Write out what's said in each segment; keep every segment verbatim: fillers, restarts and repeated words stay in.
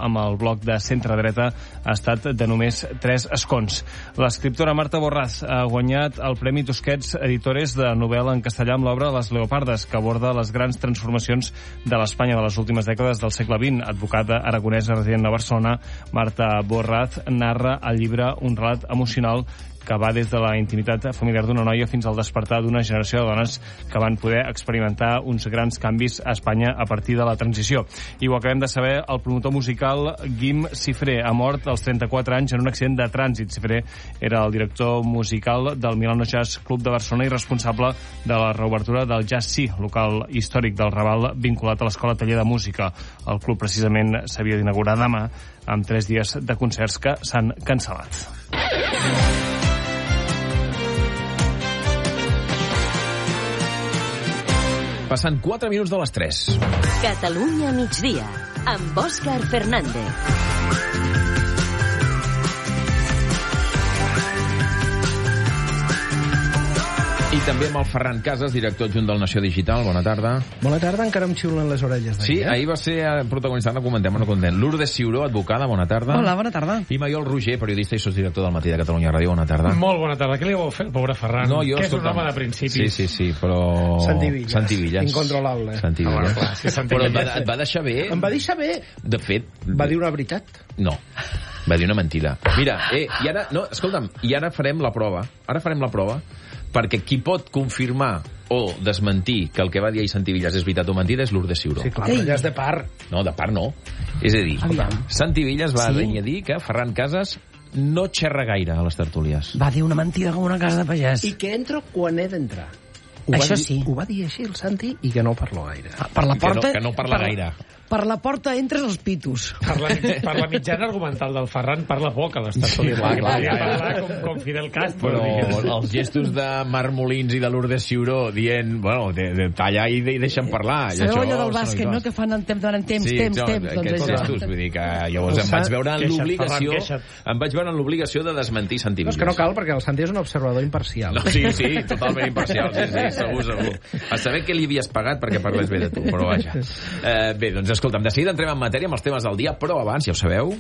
amb el bloc de centre-dreta ha estat de només tres escons. L'escriptora Marta Borràs ha guanyat el Premi Tusquets Editores de novel·la en castellà amb l'obra Les Leopardes, que aborda les grans transformacions de l'Espanya de les últimes dècades del segle vint. Advocada aragonesa resident a Barcelona, Marta Borràs narra al llibre un relat emocional que va des de la intimitat familiar d'una noia fins al despertar d'una generació de dones que van poder experimentar uns grans canvis a Espanya a partir de la transició. I ho acabem de saber, el promotor musical Guim Cifré ha mort als trenta-quatre anys en un accident de trànsit. Cifré era el director musical del Milano Jazz Club de Barcelona i responsable de la reobertura del Jazz Sí, local històric del Raval vinculat a l'Escola Taller de Música. El club precisament s'havia d'inaugurar demà amb tres dies de concerts que s'han cancel·lat. Passen quatre minuts de les tres. Catalunya migdia, amb Òscar Fernández. I també amb el Ferran Casas, director adjunt del Nació Digital. Bona tarda. Bona tarda, encara em xiulen les orelles d'ahir. Sí, eh? Ahir va ser protagonista, no comentem, no contem. Lourdes Ciuró, advocada, bona tarda. Hola, bona tarda. I Maiol Roger, periodista i sociodirector del Matí de Catalunya Ràdio, bona tarda. Molt bona tarda. Què li vau fer, pobre Ferran? No, jo que és un escolta'm. home de principis. Sí, sí, sí, però... Santi Villas. Santi Villas. Incontrolable. Santi Ah, Villas. bueno, clar, sí, Santi però et Villas. va, et va deixar bé. Em va deixar bé. De fet... Va dir una veritat. No, va dir una mentida. Mira, eh, i ara... No, escolta'm, i ara farem la prova. Ara farem la prova, perquè qui pot confirmar o desmentir que el que va dir ahir Santi Villas és veritat o mentida és Lourdes Ciuró. Sí, clar, però ja és de part. No, de part no. És a dir, Aviam. Santi Villas va Sí? venir a dir que Ferran Casas no xerra gaire a les tertúlies. Va dir una mentida com una casa de pagès. I que entro quan he d'entrar. Ho Això va dir, sí. Ho va dir així el Santi i que no parlo gaire. Ah, per la Que no- porta... que no parla per, gaire. Per la porta entres els pitos. Per la, per la mitjana argumental del Ferran parla poc a l'estat soviètic. clar, clar, Podria clar. parlar com, com Fidel Castro. Però diguéssim. els gestos de Marc Molins i de Lourdes Ciuró dient, bueno, de, de talla i, de, i deixem parlar. I Sabeu això allò del són bàsquet, no?, habituals. que fan en temps, donen temps, Sí, temps, no, temps. Doncs aquests això. gestos, vull dir que llavors em vaig veure en Queixa't, l'obligació Ferran, queixa't. em vaig veure en l'obligació de desmentir Santi No, Villas. és que no cal, perquè el Santi és un observador imparcial. No, sí, sí, totalment imparcial, sí, sí, segur, segur. A saber què li havies pagat perquè parlés bé de tu, però vaja. Eh, bé, doncs escolta'm, de seguida entrem en matèria amb els temes del dia, però abans, ja ho sabeu...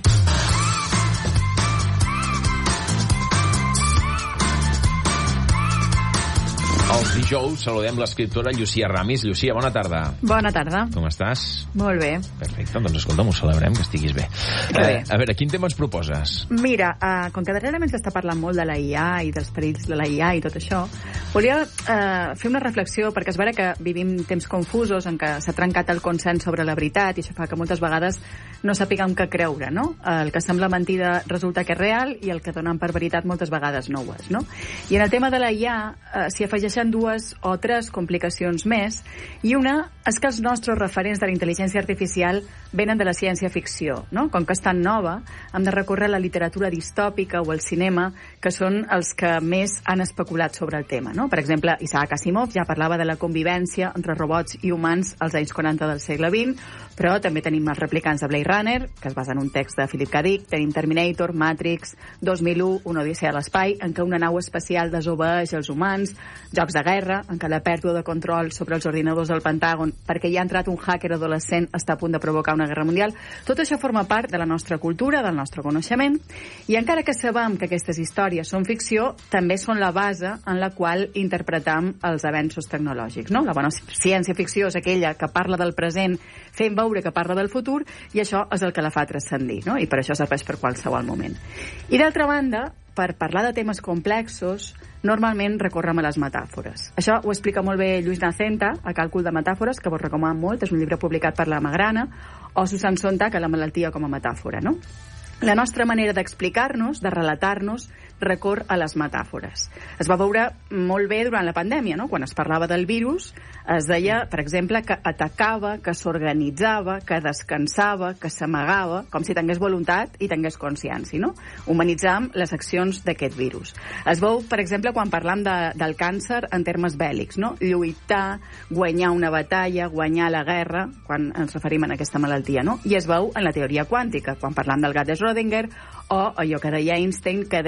Els dijous saludem l'escriptora Llucia Ramis. Llucia, bona tarda. Bona tarda. Com estàs? Molt bé. Perfecte, doncs escolta'm, ho celebrem, que estiguis bé. Que bé. Eh, a veure, quin tema ens proposes? Mira, uh, com que darrerament s'està parlant molt de la I A i dels perills de la I A i tot això, volia uh, fer una reflexió, perquè és vera que vivim temps confusos en què s'ha trencat el consens sobre la veritat i això fa que moltes vegades no sapiguem què creure, no? El que sembla mentida resulta que és real i el que donen per veritat moltes vegades no ho és, no? I en el tema de la I A uh, s'hi afegeixen dues o tres complicacions més, i una és que els nostres referents de la intel·ligència artificial venen de la ciència-ficció, no? Com que és tan nova, hem de recórrer a la literatura distòpica o al cinema, que són els que més han especulat sobre el tema, no? Per exemple, Isaac Asimov ja parlava de la convivència entre robots i humans als anys quaranta del segle vint, però també tenim els replicants de Blade Runner, que es basa en un text de Philip K. Dick, tenim Terminator, Matrix, dos mil u, Una odissea a l'espai, en què una nau espacial desobeeix els humans, jocs de guerra, en què la pèrdua de control sobre els ordinadors del Pentàgon perquè hi ha entrat un hacker adolescent està a punt de provocar una guerra mundial. Tot això forma part de la nostra cultura, del nostre coneixement, i encara que sabem que aquestes històries són ficció, també són la base en la qual interpretam els avenços tecnològics, no? La bona ciència-ficció és aquella que parla del present fent veure que parla del futur, i això és el que la fa transcendir, no? I per això serveix per qualsevol moment. I d'altra banda, per parlar de temes complexos, normalment recorrem a les metàfores. Això ho explica molt bé Lluís Nacenta, a Càlcul de metàfores, que vos recomano molt, és un llibre publicat per la Magrana, o Susan Sontag, a La malaltia com a metàfora, no? La nostra manera d'explicar-nos, de relatar-nos, recor a les metàfores. Es va veure molt bé durant la pandèmia, no? Quan es parlava del virus, es deia, per exemple, que atacava, que s'organitzava, que descansava, que s'amagava, com si tingués voluntat i tingués consciència, no? Humanitzam les accions d'aquest virus. Es veu, per exemple, quan parlam de, del càncer en termes bèl·lics, no? Lluitar, guanyar una batalla, guanyar la guerra, quan ens referim a aquesta malaltia, no? I es veu en la teoria quàntica, quan parlam del gat de Schrödinger, o allò que deia Einstein, que Déu no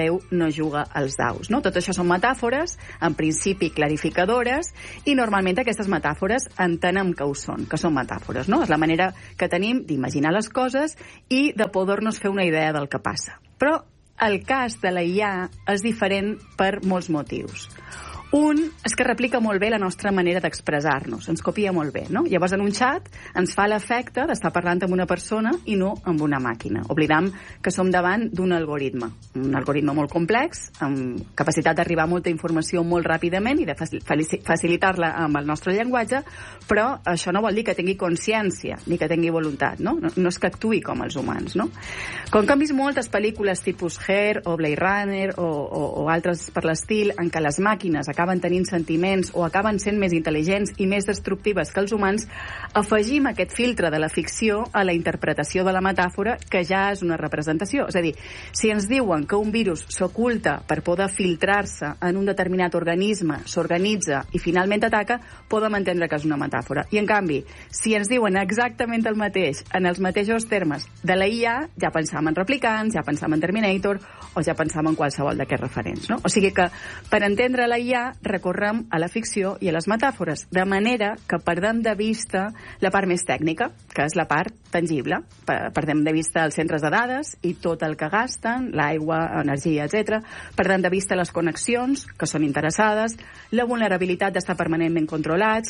no juga als daus, no? Tot això són metàfores, en principi clarificadores, i normalment aquestes metàfores entenem que ho són, que són metàfores, no? És la manera que tenim d'imaginar les coses i de poder-nos fer una idea del que passa. Però el cas de la I A és diferent per molts motius. Un és que replica molt bé la nostra manera d'expressar-nos, ens copia molt bé, no? Llavors, en un xat ens fa l'efecte d'estar parlant amb una persona i no amb una màquina. Oblidam que som davant d'un algoritme, un algoritme molt complex, amb capacitat d'arribar a molta informació molt ràpidament i de facilitar-la amb el nostre llenguatge, però això no vol dir que tingui consciència ni que tingui voluntat, no? No, no és que actuï com els humans, no? Com que hem vist moltes pel·lícules tipus Her o Blade Runner o, o, o altres per l'estil en què les màquines acaben tenint sentiments o acaben sent més intel·ligents i més destructives que els humans, afegim aquest filtre de la ficció a la interpretació de la metàfora, que ja és una representació. És a dir, si ens diuen que un virus s'oculta per poder filtrar-se en un determinat organisme, s'organitza i finalment ataca, podem entendre que és una metàfora. I en canvi, si ens diuen exactament el mateix, en els mateixos termes de la I A, ja pensam en replicants, ja pensam en Terminator o ja pensam en qualsevol d'aquests referents, no? O sigui que, per entendre la I A, recorrem a la ficció i a les metàfores, de manera que perdem de vista la part més tècnica, que és la part tangible. Perdem de vista els centres de dades i tot el que gasten, l'aigua, energia, etcètera. Perdem de vista les connexions, que són interessades, la vulnerabilitat d'estar permanentment controlats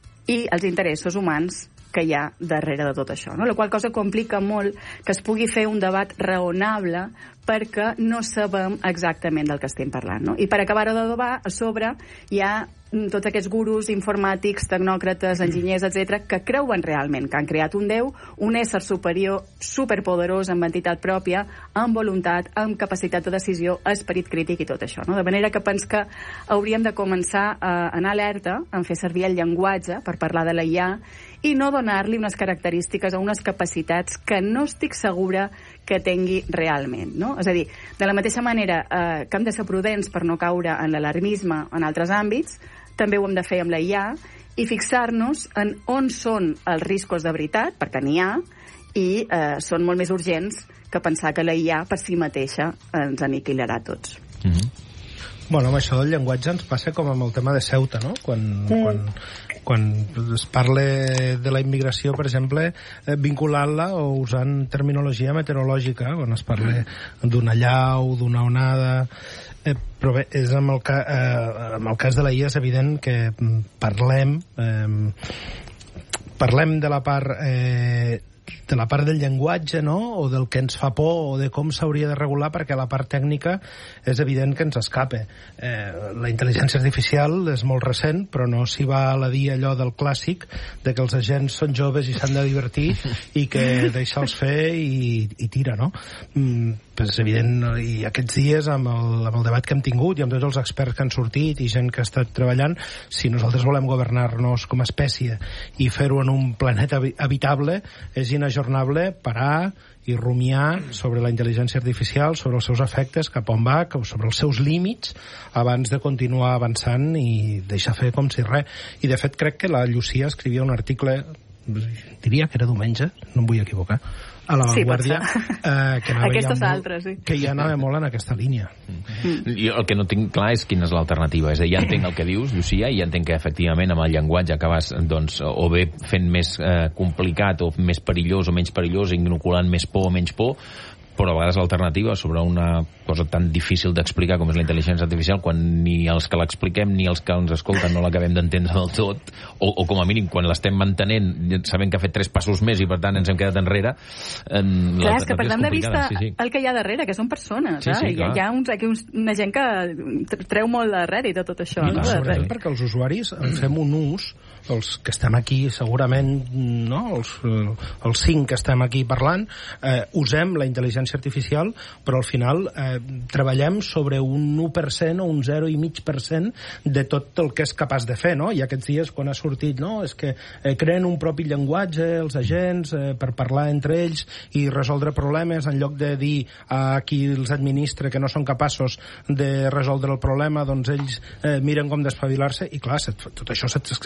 i els interessos humans que hi ha darrere de tot això, no? La qual cosa complica molt que es pugui fer un debat raonable perquè no sabem exactament del que estem parlant, no? I per acabar-ho d'adobar, a sobre hi ha tots aquests gurus informàtics, tecnòcrates, enginyers, etcètera, que creuen realment que han creat un déu, un ésser superior, superpoderós, amb entitat pròpia, amb voluntat, amb capacitat de decisió, esperit crític i tot això, no? De manera que penso que hauríem de començar a anar alerta en fer servir el llenguatge per parlar de la I A i no donar-li unes característiques o unes capacitats que no estic segura que tingui realment, no? És a dir, de la mateixa manera eh, que hem de ser prudents per no caure en l'alarmisme en altres àmbits, també ho hem de fer amb la I A i fixar-nos en on són els riscos de veritat, perquè n'hi ha, i eh, són molt més urgents que pensar que la I A per si mateixa ens aniquilarà tots. Mm-hmm. Bueno, amb això del llenguatge ens passa com amb el tema de Ceuta, no? Quan, mm. quan, quan es parla de la immigració, per exemple, eh, vinculant-la o usant terminologia meteorològica, quan es parla d'una allau, d'una onada... Eh, però bé, és amb el, ca, eh, amb el cas de la I A és evident que parlem eh, parlem de la part eh, de la part del llenguatge, no? O del que ens fa por o de com s'hauria de regular, perquè la part tècnica és evident que ens escapa. Eh, la intel·ligència artificial és molt recent, però no s'hi va a dir allò del clàssic de que els agents són joves i s'han de divertir i que deixa'ls fer i, i tira, no? Mm, és evident, i aquests dies amb el, amb el debat que hem tingut i amb tots els experts que han sortit i gent que ha estat treballant, si nosaltres volem governar-nos com a espècie i fer-ho en un planeta habitable, és inajornable parar i rumiar sobre la intel·ligència artificial, sobre els seus efectes, cap on va, sobre els seus límits, abans de continuar avançant i deixar fer com si res. I de fet crec que la Llucia escrivia un article, diria que era diumenge, no em vull equivocar, a La Vanguardia, sí, eh, que, Aquestes ja altres, sí. que ja anava molt en aquesta línia. Mm. Jo el que no tinc clar és quina és l'alternativa. És a dir, ja entenc el que dius, Llucia, i ja entenc que efectivament amb el llenguatge acabes doncs, o bé fent més eh, complicat o més perillós o menys perillós, inoculant més por o menys por, però a vegades l'alternativa sobre una cosa tan difícil d'explicar com és la intel·ligència artificial, quan ni els que l'expliquem ni els que ens escolten no l'acabem d'entendre del tot, o, o com a mínim quan l'estem mantenent sabent que ha fet tres passos més i per tant ens hem quedat enrere. Clar, és que perdem de vista sí, sí. el que hi ha darrere, que són persones. Sí, eh? sí, hi, ha, hi ha uns, aquí uns, una gent que treu molt de rèdit de tot això. I, no? Sobretot perquè els usuaris en fem un ús, els que estem aquí segurament, no? els, els cinc que estem aquí parlant, eh, usem la intel·ligència artificial, però al final eh, treballem sobre un u per cent o un zero i mig per cent de tot el que és capaç de fer, no? I aquests dies quan ha sortit, no? És que eh, creen un propi llenguatge els agents eh, per parlar entre ells i resoldre problemes, en lloc de dir a qui els administra que no són capaços de resoldre el problema, doncs ells eh, miren com d'espavilar-se i clar, set, tot això set, que se't fa una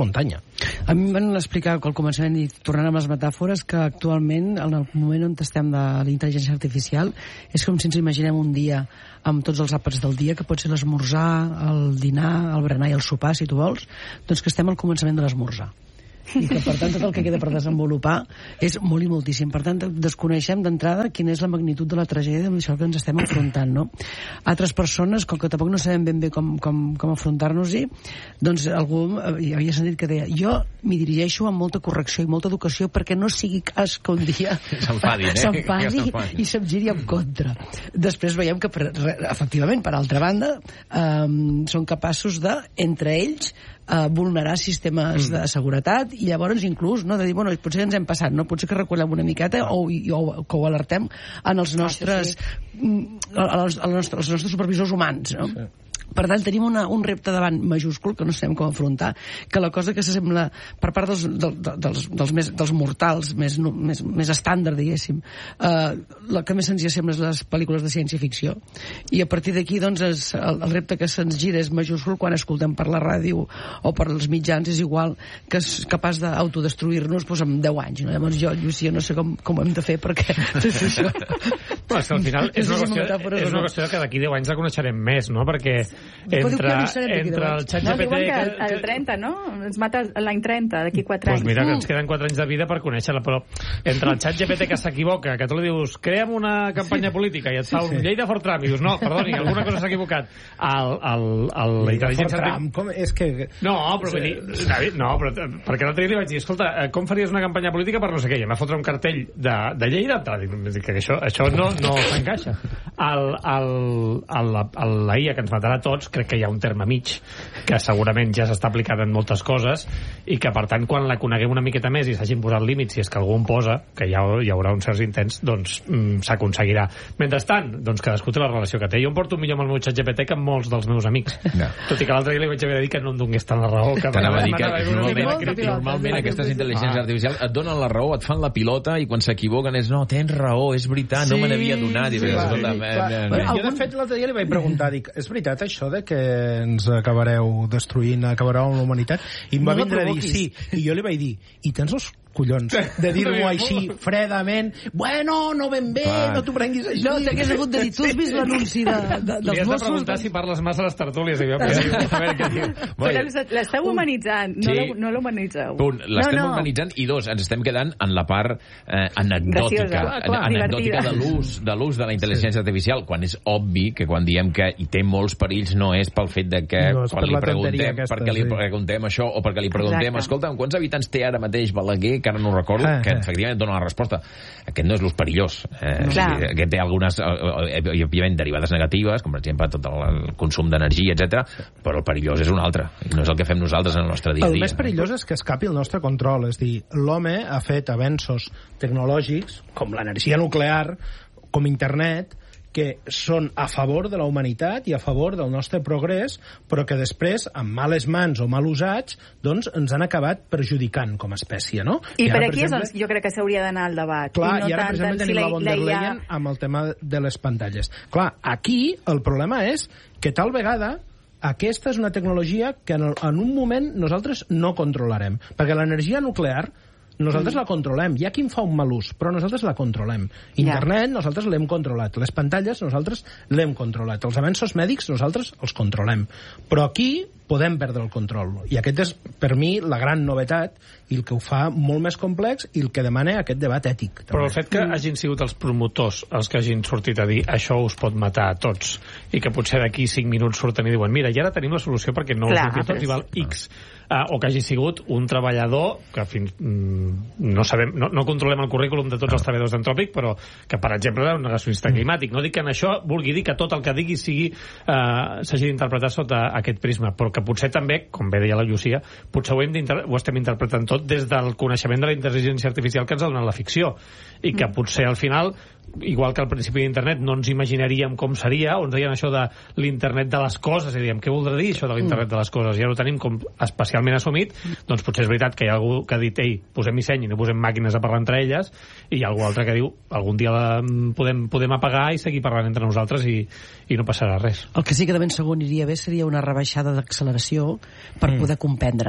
muntanya. A mi em van explicar al començament, i tornant amb les metàfores, que actualment, en el moment on estem de la intel·ligència artificial, és com si ens imaginem un dia amb tots els àpats del dia, que pot ser l'esmorzar, el dinar, el berenar i el sopar, si tu vols, doncs que estem al començament de l'esmorzar. I que, per tant, tot el que queda per desenvolupar és molt i moltíssim. Per tant, desconeixem d'entrada quina és la magnitud de la tragèdia amb això que ens estem enfrontant, no? Altres persones, com que tampoc no sabem ben bé com, com, com afrontar-nos-hi, doncs algú havia sentit que deia, jo m'hi dirigeixo amb molta correcció i molta educació perquè no sigui cas que un dia s'enfadin, eh? s'enfadi i se'm giri en contra. Després veiem que, per, efectivament, per altra banda, eh, són capaços de, entre ells, Uh, vulnerar sistemes mm. de seguretat i llavors inclús no, de dir, bueno, potser ens hem passat, no? Potser que recullem una miqueta o, o que ho alertem en els nostres, ah, sí, sí. als, als, nostres, als nostres supervisors humans, no? Sí. Per tant, tenim una, un repte davant majúscul que no sabem com afrontar, que la cosa que s'assembla per part dels, del, dels, dels, més, dels mortals més, més, més estàndard, diguéssim, eh, la que més se'ns hi assembla és les pel·lícules de ciència-ficció. I a partir d'aquí, doncs, és, el, el repte que se'ns gira és majúscul quan escoltem per la ràdio o per els mitjans, és igual que és capaç d'autodestruir-nos doncs, en deu anys. No? Llavors jo, jo no sé com, com ho hem de fer perquè és això. No, és que al final és una qüestió, és una qüestió que d'aquí deu anys la coneixerem més, no? Perquè entre, entre el xat no, G P T... Que el, el trenta, no? Ens mata l'any trenta, d'aquí quatre anys. Doncs mira, que ens queden quatre anys de vida per conèixer-la, però entre el xat G P T que s'equivoca, que tu li dius, crea'm una campanya sí. política, i et fa sí, sí. un llei de Fortran, i dius, no, perdoni, alguna cosa s'ha equivocat. El, el, el, la intel·ligència... Fortran, com és que... No, però vull dir, David, no, però, perquè l'altre dia li vaig dir, escolta, com faries una campanya política per no sé què? I em va fotre un cartell de, de Lleida, que això, això no, no s'encaixa. El, el, el, el, la I A que ens matarà a tots, crec que hi ha un terme mig que segurament ja s'està aplicant en moltes coses i que per tant quan la coneguem una miqueta més i s'hagin posat límits, si és que algú en posa, que hi, ha, hi haurà uns certs intents, doncs mm, s'aconseguirà. Mentrestant, doncs cadascú té la relació que té. Jo em porto millor amb el meu xat G P T que amb molts dels meus amics. No. Tot i que l'altre dia li vaig haver de dir que no em donés tant la raó. Que t'anava a dir que normalment, normalment aquestes intel·ligències ah. artificials et donen la raó, et fan la pilota i quan s'equivoquen és no, tens raó, és veritat, sí, no me n'havia donat. I sí, escolta, sí, eh, eh, jo de fet l'altre dia li vaig preguntar, dic, és veritat això de que ens acabareu destruint, acabareu amb la humanitat? I em va no vindre a dir sí, i jo li vaig dir, i tens els collons de dir-ho així fredament, bueno, no ben bé, ah. no t'ho prenguis així. No, t'hagués hagut de dir, tu has vist l'anunci de, de, dels Mossos? Li has de preguntar si parles massa a les tertúlies, i jo, a veure què diu. Però l'esteu humanitzant, no, sí. no l'humanitzeu. L'estem no, no. humanitzant i dos, ens estem quedant en la part eh, anecdòtica, clar, clar, anecdòtica de l'ús de l'ús de la intel·ligència sí. artificial, quan és obvi que quan diem que hi té molts perills no és pel fet de que no, quan li preguntem aquesta, perquè li preguntem sí. això o perquè li preguntem, Exacte. escolta, quants habitants té ara mateix Balaguer, que ara no recordo, ah, que efectivament dona la resposta. Aquest no és l'ús perillós. Eh, aquest té algunes, eh, òbviament, derivades negatives, com per exemple tot el consum d'energia, etcètera, però el perillós és un altre. I no és el que fem nosaltres en el nostre dia a dia. El més perillós és que escapi el nostre control. És dir, l'home ha fet avenços tecnològics, com l'energia nuclear, com internet, que són a favor de la humanitat i a favor del nostre progrés, però que després, amb males mans o mal usats, doncs ens han acabat perjudicant com a espècie, no? I, I per aquí per exemple, és on jo crec que s'hauria d'anar al debat. Clar, i, no i ara, per exemple, tenim la von der Leyen amb el tema de les pantalles. Clar, aquí el problema és que tal vegada aquesta és una tecnologia que en, en un moment nosaltres no controlarem, perquè l'energia nuclear nosaltres mm. la controlem. Hi ha qui en fa un mal ús, però nosaltres la controlem. Internet, yeah. nosaltres l'hem controlat. Les pantalles, nosaltres l'hem controlat. Els avenços mèdics, nosaltres els controlem. Però aquí podem perdre el control. I aquest és, per mi, la gran novetat i el que ho fa molt més complex i el que demana aquest debat ètic. També. Però el fet que hagin sigut els promotors els que hagin sortit a dir això us pot matar a tots i que potser d'aquí cinc minuts surten i diuen mira, ja ara tenim la solució perquè no Clar, us sortit tots i val X. Uh, o que hagi sigut un treballador que fins, mm, no sabem, no, no controlem el currículum de tots els treballadors d'Antròpic, però que, per exemple, era un negacionista mm. climàtic. No dic que en això vulgui dir que tot el que digui sigui uh, s'hagi d'interpretar sota aquest prisma, però que potser també, com bé deia la Llucia, potser ho, hem ho estem interpretant tot des del coneixement de la intel·ligència artificial que ens ha donat la ficció, i que mm. potser al final, igual que al principi d'internet no ens imaginaríem com seria, o ens deien això de l'internet de les coses, i diem, què voldrà dir això de l'internet de les coses? I ara ho tenim com especialment assumit, doncs potser és veritat que hi ha algú que ha dit, ei, posem disseny i no posem màquines a parlar entre elles, i hi ha algú altre que diu, algun dia la podem, podem apagar i seguir parlant entre nosaltres i, i no passarà res. El que sí que de ben segur aniria bé seria una rebaixada d'acceleració per mm. poder comprendre.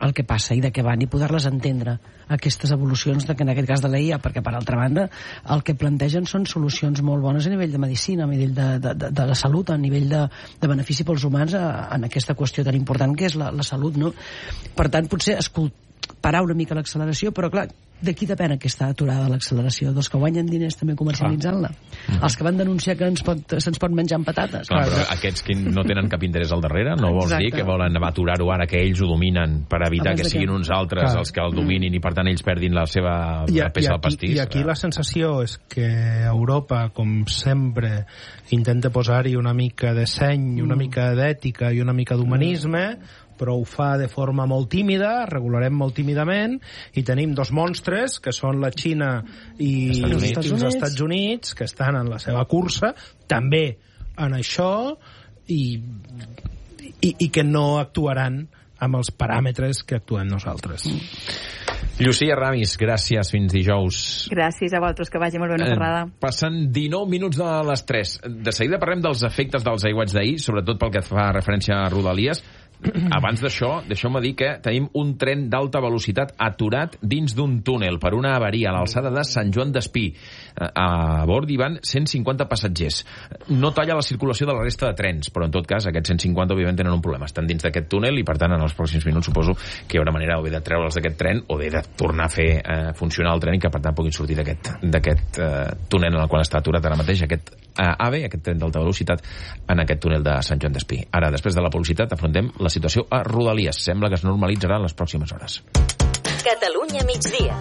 el que passa i de què van i poder-les entendre, aquestes evolucions, de, que en aquest cas de la I A, perquè per altra banda el que plantegen són solucions molt bones a nivell de medicina, a nivell de, de, de, de la salut, a nivell de, de benefici pels humans a, en aquesta qüestió tan important que és la, la salut, no? Per tant, potser escolt, parar una mica l'acceleració, però clar, de qui depèn aquesta aturada de l'acceleració? Dels que guanyen diners també comercialitzant-la? Mm. Els que van denunciar que ens pot, se'ns pot menjar amb patates? Clar, però aquests que no tenen cap interès al darrere, no vols dir que volen aturar-ho ara que ells ho dominen per evitar que siguin uns altres clar. els que el dominin i per tant ells perdin la seva I, peça al pastís? I aquí la sensació és que Europa, com sempre, intenta posar-hi una mica de seny, una mica d'ètica i una mica d'humanisme, però ho fa de forma molt tímida, regularem molt tímidament, i tenim dos monstres, que són la Xina i, i els Estats Units, que estan en la seva cursa, també en això, i, i, i que no actuaran amb els paràmetres que actuem nosaltres. Llucia Ramis, gràcies, fins dijous. Gràcies a vosaltres, que vagi molt bé una xerrada. Eh, passen dinou minuts de les tres. De seguida parlem dels efectes dels aiguats d'ahir, sobretot pel que fa referència a Rodalies. Abans d'això, deixeu-me dir que tenim un tren d'alta velocitat aturat dins d'un túnel per una avaria a l'alçada de Sant Joan d'Espí. A bord hi van cent cinquanta passatgers. No talla la circulació de la resta de trens, però en tot cas aquests cent cinquanta òbviament tenen un problema. Estan dins d'aquest túnel i per tant en els pròxims minuts suposo que hi haurà manera o bé de treure'ls d'aquest tren o bé de tornar a fer eh, funcionar el tren i que per tant puguin sortir d'aquest d'aquest eh, túnel en el qual està aturat ara mateix aquest eh, AVE, aquest tren d'alta velocitat en aquest túnel de Sant Joan d'Espí. Ara, després de la publicitat, afrontem la situació a Rodalies. Sembla que es normalitzarà en les pròximes hores. Catalunya migdia.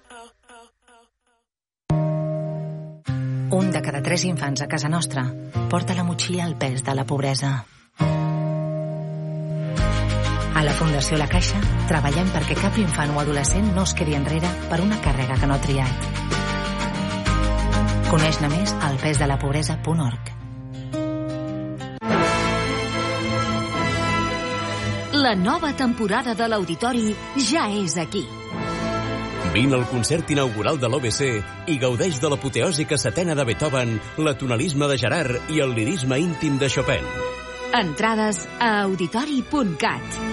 Un de cada tres infants a casa nostra porta la motxilla al pes de la pobresa. A la Fundació La Caixa treballem perquè cap infant o adolescent no es quedi enrere per una càrrega que no ha triat. Coneix-ne més al pes de la pobresa punt org. La nova temporada de l'Auditori ja és aquí. Vine al concert inaugural de l'O B C i gaudeix de l'apoteòsica setena de Beethoven, la tonalisme de Gerard i el lirisme íntim de Chopin. Entrades a auditori punt cat.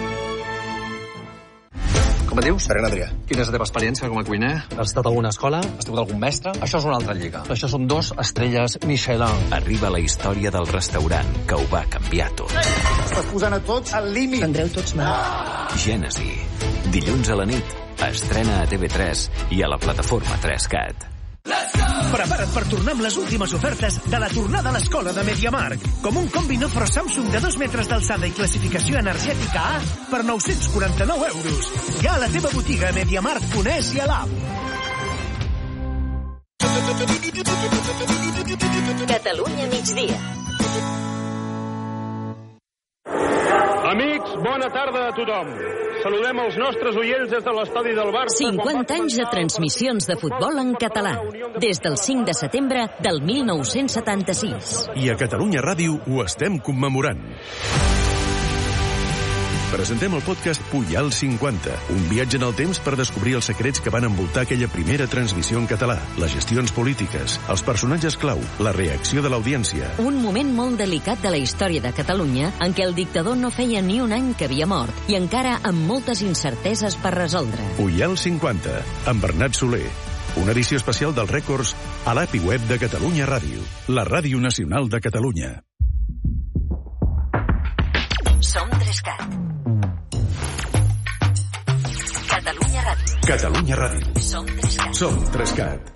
Com et dius? Serena Adrià. Quina és la teva experiència com a cuiner? Has estat a alguna escola? Has tingut algun mestre? Això és una altra lliga. Això són dos estrelles Michelin. Arriba la història del restaurant que ho va canviar tot. Estàs posant a tots al límit. Tindreu tots mal. Ah! Gènesi. Dilluns a la nit. Estrena a T V tres i a la plataforma tres cat. Prepara't per tornar amb les últimes ofertes de la tornada a l'escola de MediaMarkt. Com un combi Nofro Samsung de dos metres d'alçada i classificació energètica A per nou-cents quaranta-nou euros. Ja a la teva botiga MediaMarkt punt es i a l'app. Catalunya migdia. Amics, bona tarda a tothom. Saludem els nostres oients des de l'estadi del Barça. cinquanta anys de transmissions de futbol en català. Des del cinc de setembre del mil nou-cents setanta-sis. I a Catalunya Ràdio ho estem commemorant. Presentem el podcast Pujal cinquanta, un viatge en el temps per descobrir els secrets que van envoltar aquella primera transmissió en català, les gestions polítiques, els personatges clau, la reacció de l'audiència. Un moment molt delicat de la història de Catalunya en què el dictador no feia ni un any que havia mort i encara amb moltes incerteses per resoldre. Pujal cinquanta, amb Bernat Soler. Una edició especial dels rècords a l'app i web de Catalunya Ràdio, la ràdio nacional de Catalunya. Som tres cat. Catalunya Ràdio. Catalunya Ràdio. Som tres cat. Som tres cat.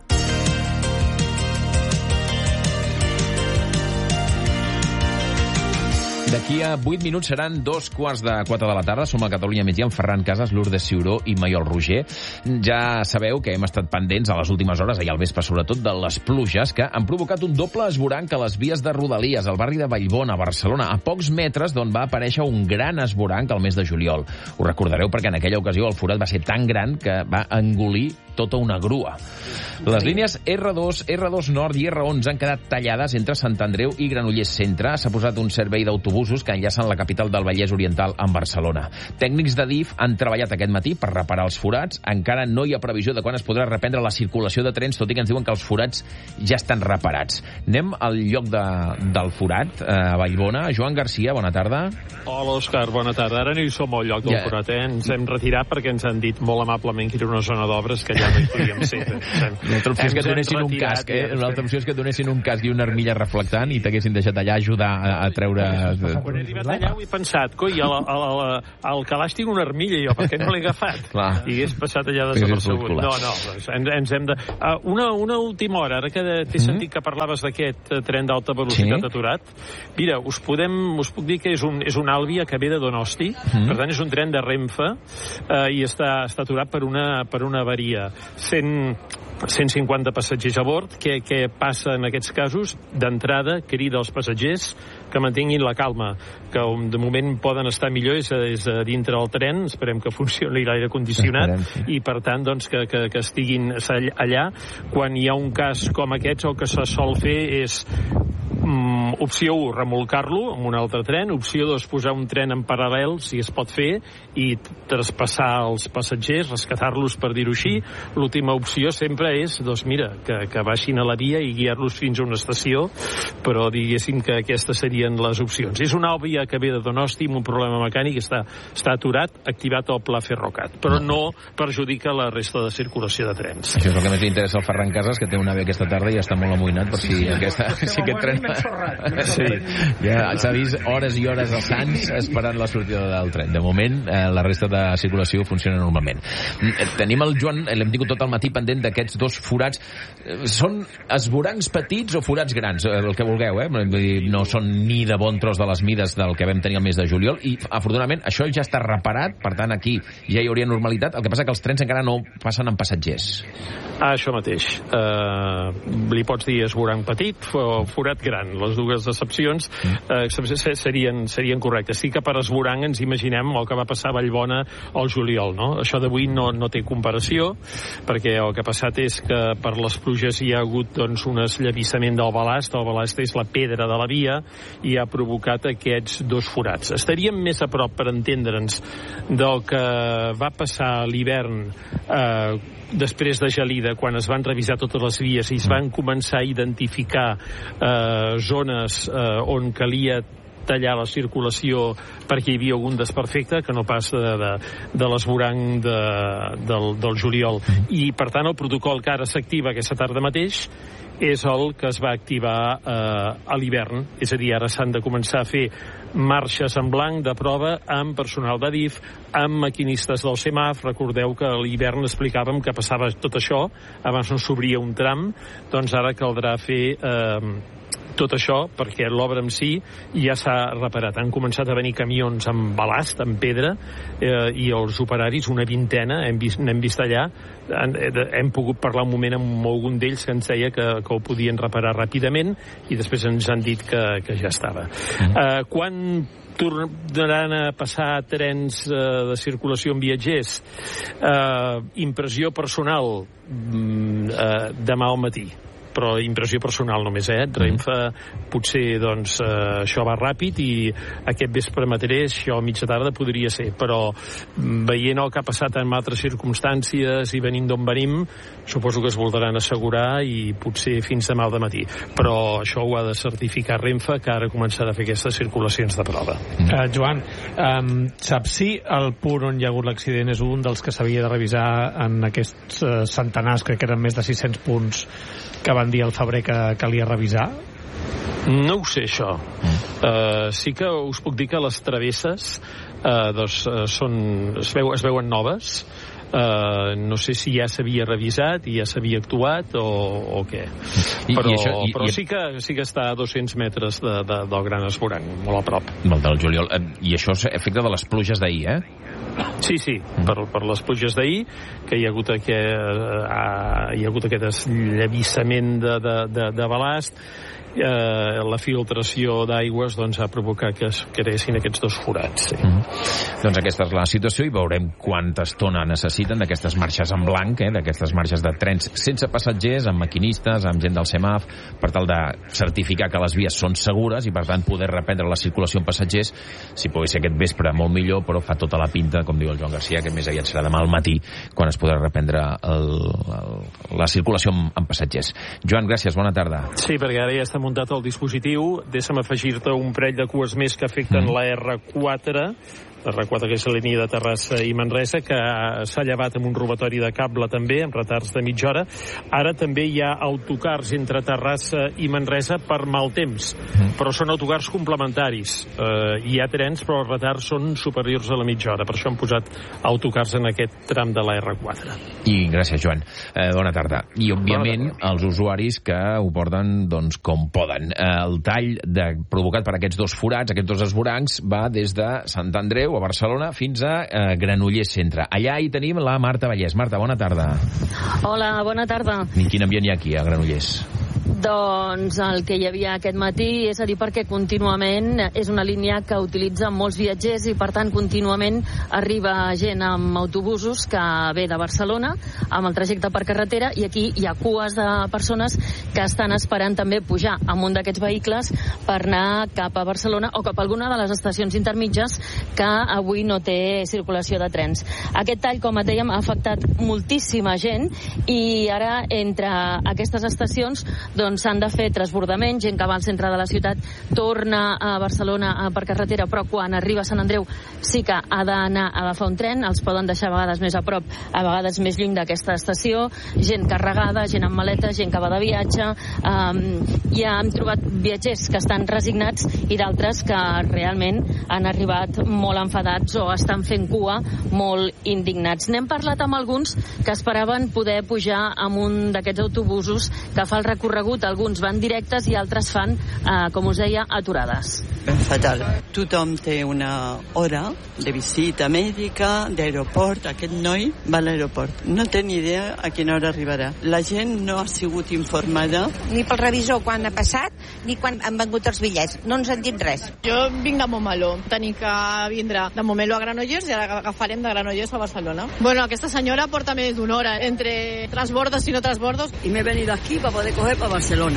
D'aquí a vuit minuts seran dos quarts de quatre de la tarda. Som a Catalunya Migdia amb Ferran Casas, Lourdes Ciuró i Maiol Roger. Ja sabeu que hem estat pendents a les últimes hores, ahir al vespre sobretot, de les pluges que han provocat un doble esvoranc a les vies de Rodalies, al barri de Vallbona, a Barcelona, a pocs metres d'on va aparèixer un gran esvoranc al mes de juliol. Ho recordareu perquè en aquella ocasió el forat va ser tan gran que va engolir tota una grua. Les línies erre dos, erre dos Nord i erre onze han quedat tallades entre Sant Andreu i Granollers Centre. S'ha posat un servei d'autobús autobusos que enllacen la capital del Vallès Oriental amb Barcelona. Tècnics de D I F han treballat aquest matí per reparar els forats. Encara no hi ha previsió de quan es podrà reprendre la circulació de trens, tot i que ens diuen que els forats ja estan reparats. Anem al lloc de, del forat, a Vallbona. Joan Garcia, bona tarda. Hola, Òscar, bona tarda. Ara no hi som al lloc del Ja. forat, eh? Ens hem retirat perquè ens han dit molt amablement que era una zona d'obres que ja no hi podíem ser. Una altra opció és que et donessin un casc, eh? Una altra opció és que et donessin un casc i una armilla reflectant i t'haguessin deixat allà ajudar a, a treure... Quan he arribat allà ho he pensat, coi, al, al, al, al calaix tinc una armilla jo, per què no l'he agafat? Clar. I hagués passat allà Hagués desapercebut. pogut No, colar. no, doncs ens, ens hem de... Uh, una, una última hora, ara que t'he sentit que parlaves d'aquest uh, tren d'alta velocitat Sí. aturat. Mira, us, podem, us puc dir que és un, és un Àlvia que ve de Donosti, Mm. per tant és un tren de Renfe uh, i està, està aturat per una, per una avaria. cent cent cinquanta passatgers a bord. Què, què passa en aquests casos? D'entrada, crida als passatgers que mantinguin la calma, que de moment poden estar millor és, és a dintre del tren, esperem que funcioni l'aire condicionat, Esperem, sí. i per tant doncs, que, que, que estiguin allà. Quan hi ha un cas com aquests, el que se sol fer és mm, opció u, remolcar-lo amb un altre tren, opció dos, posar un tren en paral·lel, si es pot fer, i traspassar els passatgers, rescatar-los, per dir-ho així. L'última opció sempre és, doncs mira, que, que baixin a la via i guiar-los fins a una estació, però diguéssim que aquestes serien les opcions. És una Àlvia que ve de Donosti amb un problema mecànic, està, està aturat, activat el pla Ferrocat, però no perjudica la resta de circulació de trens. Això és el que més li interessa al Ferran Casas, que té una ave aquesta tarda i està molt amoïnat per si, aquesta, si aquest tren... Sí, ja s'ha vist hores i hores als Sants esperant la sortida del tren. De moment, eh, la resta de circulació funciona normalment. Tenim el Joan, l'hem tingut tot el matí pendent d'aquests dos forats. Són esvorancs petits o forats grans? El que vulgueu, eh? Vull dir, no són ni de bon tros de les mides del que vam tenir el mes de juliol, i afortunadament això ja està reparat, per tant aquí ja hi hauria normalitat. El que passa que els trens encara no passen amb passatgers. Ah, això mateix. Uh, li pots dir esvoranc petit o forat gran. Les dues excepcions uh, serien, serien correctes. Sí que per esvoranc ens imaginem el que va passar a Vallbona al juliol, no? Això d'avui no, no té comparació, perquè el que ha passat és que per les pluges hi ha hagut doncs, un esllavissament del balast. El balast és la pedra de la via i ha provocat aquests dos forats. Estaríem més a prop, per entendre'ns, del que va passar a l'hivern eh, després de gelida, quan es van revisar totes les vies i es van començar a identificar eh, zones eh, on calia tallar la circulació perquè hi havia algun desperfecte, que no pas de, de, de l'esvoranc de, del, del juliol. I, per tant, el protocol que ara s'activa aquesta tarda mateix és el que es va activar eh, a l'hivern. És a dir, ara s'han de començar a fer marxes en blanc de prova amb personal de D I F, amb maquinistes del C E M A F. Recordeu que a l'hivern explicàvem que passava tot això, abans no s'obria un tram, doncs ara caldrà fer eh, tot això, perquè l'obra en si ja s'ha reparat. Han començat a venir camions amb balast, amb pedra, eh, i els operaris, una vintena, hem vist, n'hem vist allà, hem, hem pogut parlar un moment amb algun d'ells que ens deia que, que ho podien reparar ràpidament, i després ens han dit que, que ja estava. Mm-hmm. Eh, quan tornaran a passar trens eh, de circulació amb viatgers? Eh, impressió personal, mm, eh, demà al matí. Però impressió personal només, eh? Renfe potser, doncs, eh, això va ràpid i aquest vespre mateix, això a mitja tarda podria ser, però veient el que ha passat en altres circumstàncies i venint d'on venim, suposo que es voldran assegurar i potser fins demà al dematí. Però això ho ha de certificar Renfe, que ara començarà a fer aquestes circulacions de prova. Uh, Joan, um, saps si el punt on hi ha hagut l'accident és un dels que s'havia de revisar en aquests uh, centenars, crec que eren més de sis-cents punts que van dir al febrer que calia revisar? No ho sé, això. Uh, sí que us puc dir que les travesses uh, doncs, uh, són, es, veu, es veuen noves. Uh, no sé si ja s'havia revisat i ja s'havia actuat o, o què. I, però i això, i, però i... sí, que, sí que està a dos-cents metres de, de, del Gran Esvoranc, molt a prop. Molt del juliol. I això és efecte de les pluges d'ahir, eh? Sí, sí, per, per les pluges d'ahir, que hi ha hagut aquest, eh, hi ha hagut aquest esllavissament de, de, de, de balast, eh, la filtració d'aigües doncs, ha provocat que es creessin aquests dos forats. Sí. Mm. Doncs aquesta és la situació i veurem quanta estona necessiten d'aquestes marxes en blanc, eh, d'aquestes marxes de trens sense passatgers, amb maquinistes, amb gent del SEMAF, per tal de certificar que les vies són segures i per tant poder reprendre la circulació amb passatgers. Si pogués ser aquest vespre molt millor, però fa tota la pinta, com diu el Joan Garcia, que més aviat serà demà al matí quan es podrà reprendre el, el, la circulació amb, amb passatgers. Joan, gràcies, bona tarda. Sí, perquè ara ja està muntat el dispositiu. Deixa'm afegir-te un parell de cues més que afecten mm. la erre quatre, la erre quatre, que és la línia de Terrassa i Manresa, que s'ha llevat amb un robatori de cable també, amb retards de mitja hora. Ara també hi ha autocars entre Terrassa i Manresa per mal temps, mm. però són autocars complementaris. Eh, hi ha trens, però els retards són superiors a la mitja hora. Per això han posat autocars en aquest tram de la erre quatre. I gràcies, Joan. Eh, bona tarda. I, òbviament, els usuaris que ho porten doncs, com poden. Eh, el tall de, provocat per aquests dos forats, aquests dos esvorancs, va des de Sant Andreu a Barcelona fins a eh, Granollers Centre. Allà hi tenim la Marta Vallès. Marta, bona tarda. Hola, bona tarda. I quin ambient hi ha aquí a Granollers? Doncs el que hi havia aquest matí, és a dir, perquè contínuament és una línia que utilitza molts viatgers i per tant contínuament arriba gent amb autobusos que ve de Barcelona amb el trajecte per carretera i aquí hi ha cues de persones que estan esperant també pujar amb un d'aquests vehicles per anar cap a Barcelona o cap a alguna de les estacions intermitges que avui no té circulació de trens. Aquest tall, com et dèiem, ha afectat moltíssima gent i ara entre aquestes estacions doncs s'han de fer transbordaments, gent que va al centre de la ciutat torna a Barcelona per carretera, però quan arriba a Sant Andreu sí que ha d'anar a agafar un tren, els poden deixar a vegades més a prop, a vegades més lluny d'aquesta estació, gent carregada, gent amb maletes, gent que va de viatge, um, ja hem trobat viatgers que estan resignats i d'altres que realment han arribat molt enfadats o estan fent cua molt indignats. N'hem parlat amb alguns que esperaven poder pujar amb un d'aquests autobusos que fa el recorregut, alguns van directes i altres fan, eh, com us deia, aturades. Fatal. Tothom té una hora de visita mèdica, d'aeroport. Aquest noi va a l'aeroport. No té ni idea a quina hora arribarà. La gent no ha sigut informada. Ni pel revisor quan ha passat, ni quan han vengut els bitllets. No ens han dit res. Jo vinc de Montmeló. Tenim que vindre de Montmeló a Granollers i ara agafarem de Granollers a Barcelona. Bueno, aquesta senyora porta més d'una hora entre transbordos i no transbordos. Y me he venido aquí para poder coger para Barcelona.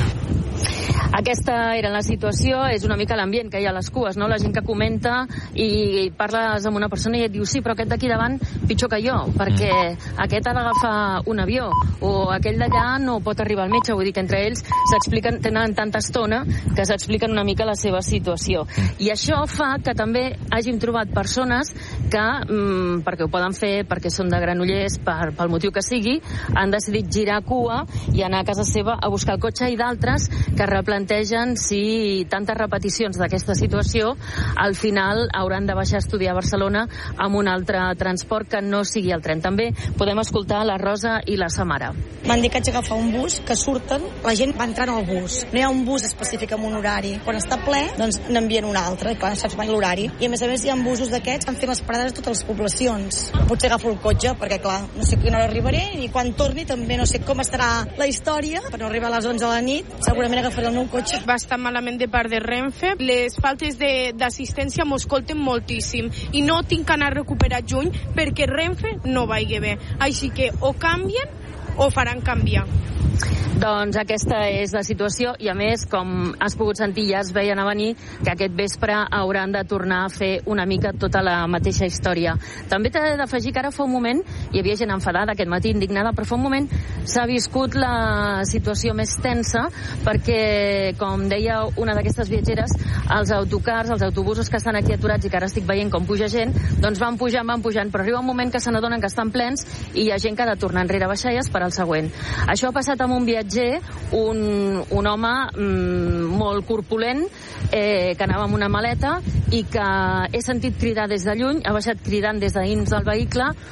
Aquesta era la situació, és una mica l'ambient que hi ha a les cues, no? La gent que comenta i parles amb una persona i et diu sí, però aquest d'aquí davant pitjor que jo, perquè aquest ha d'agafar un avió o aquell d'allà no pot arribar al metge, vull dir que entre ells s'expliquen, tenen tanta estona que s'expliquen una mica la seva situació. I això fa que també hàgim trobat persones que, mmm, perquè ho poden fer, perquè són de Granollers, per, pel motiu que sigui, han decidit girar cua i anar a casa seva a buscar el cotxe, i d'altres que replantegen si tantes repeticions d'aquesta situació al final hauran de baixar a estudiar a Barcelona amb un altre transport que no sigui el tren. També podem escoltar la Rosa i la Samara. M'han dit que haig d'agafar un bus, que surten, la gent va entrant al bus. No hi ha un bus específic amb un horari. Quan està ple, doncs n'envien un altre, i clar, saps mai l'horari. I a més a més hi ha busos d'aquests que han fet les parades a totes les poblacions. Potser agafo el cotxe, perquè clar, no sé a quina hora arribaré, i quan torni també no sé com estarà la història, per no arribar a les onze de la nit, segurament agafaré el meu cotxe. Va estar malament de part de Renfe. Les faltes d'assistència m'ho escolten moltíssim i no tinc que anar a recuperar juny perquè Renfe no vagi bé. Així que o canvien o faran canviar. Doncs aquesta és la situació i a més, com has pogut sentir, ja es veien a venir que aquest vespre hauran de tornar a fer una mica tota la mateixa història. També t'he d'afegir que ara fa un moment hi havia gent enfadada aquest matí, indignada, però fa un moment s'ha viscut la situació més tensa perquè, com deia una d'aquestes viatgeres, els autocars, els autobusos que estan aquí aturats i que ara estic veient com puja gent, doncs van pujant, van pujant, però arriba un moment que se n'adonen que estan plens i hi ha gent que ha de tornar enrere a baixar i esperar el següent. Això ha passat amb un viatger, un, un home mm, molt corpulent, eh, que anava amb una maleta i que he sentit cridar des de lluny, ha baixat cridant des de dins del vehicle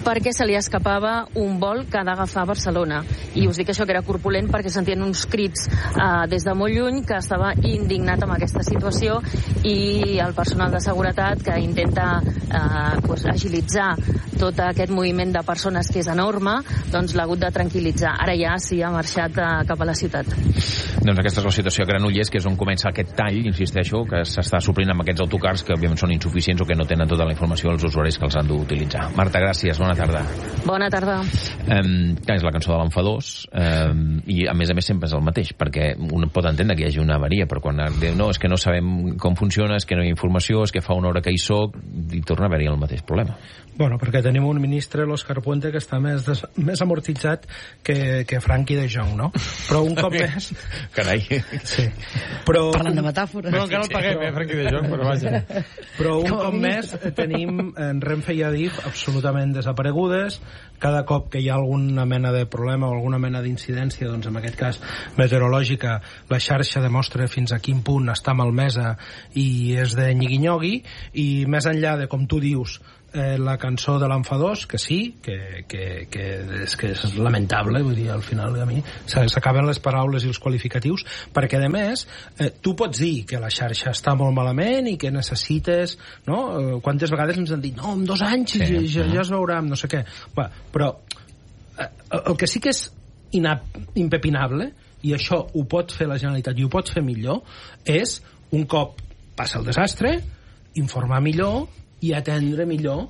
perquè se li escapava un vol que ha d'agafar a Barcelona. I us dic això, que era corpulent, perquè sentien uns crits eh, des de molt lluny, que estava indignat amb aquesta situació, i el personal de seguretat, que intenta eh, pues, agilitzar tot aquest moviment de persones, que és enorme, doncs l'ha hagut de tranquil·litzar. Ara ja sí ha marxat eh, cap a la ciutat. Doncs aquesta és la situació a Granollers, que és on comença aquest tall, insisteixo, que s'està suplint amb aquests autocars que òbviament són insuficients o que no tenen tota la informació dels usuaris que els han d'utilitzar. Marta, gràcies, bona tarda. Bona tarda. Um, és la cançó de l'Enfadós, um, i a més a més sempre és el mateix, perquè un pot entendre que hi hagi una avaria, però quan diu, no, és que no sabem com funciona, és que no hi ha informació, és que fa una hora que hi soc, i torna a haver-hi el mateix problema. Bueno, perquè tenim un ministre, l'Òscar Puente, que està més, des, més amortitzat que, que Frankie de Jong, no? Però un cop més... Carai. Sí. Però... Parlant de metàfores. Però encara el paguem, eh, Frankie de Jong, però vaja. Però un cop més tenim en Renfe i Adif absolutament desaparegudes. Cada cop que hi ha alguna mena de problema o alguna mena d'incidència, doncs en aquest cas meteorològica, la xarxa demostra fins a quin punt està malmesa i és de nyigui-nyogui, i més enllà de, com tu dius, eh, la cançó de l'Enfadós, que sí, que, que, que, és, que és lamentable, vull dir, al final a mi s'acaben les paraules i els qualificatius, perquè a més, eh, tu pots dir que la xarxa està molt malament i que necessites, no? Eh, quantes vegades ens han dit, no, en dos anys sí, ja, ja es veurà, no sé què. Va, però eh, el que sí que és inap, impepinable, i això ho pot fer la Generalitat i ho pot fer millor, és, un cop passa el desastre, informar millor i atendre millor,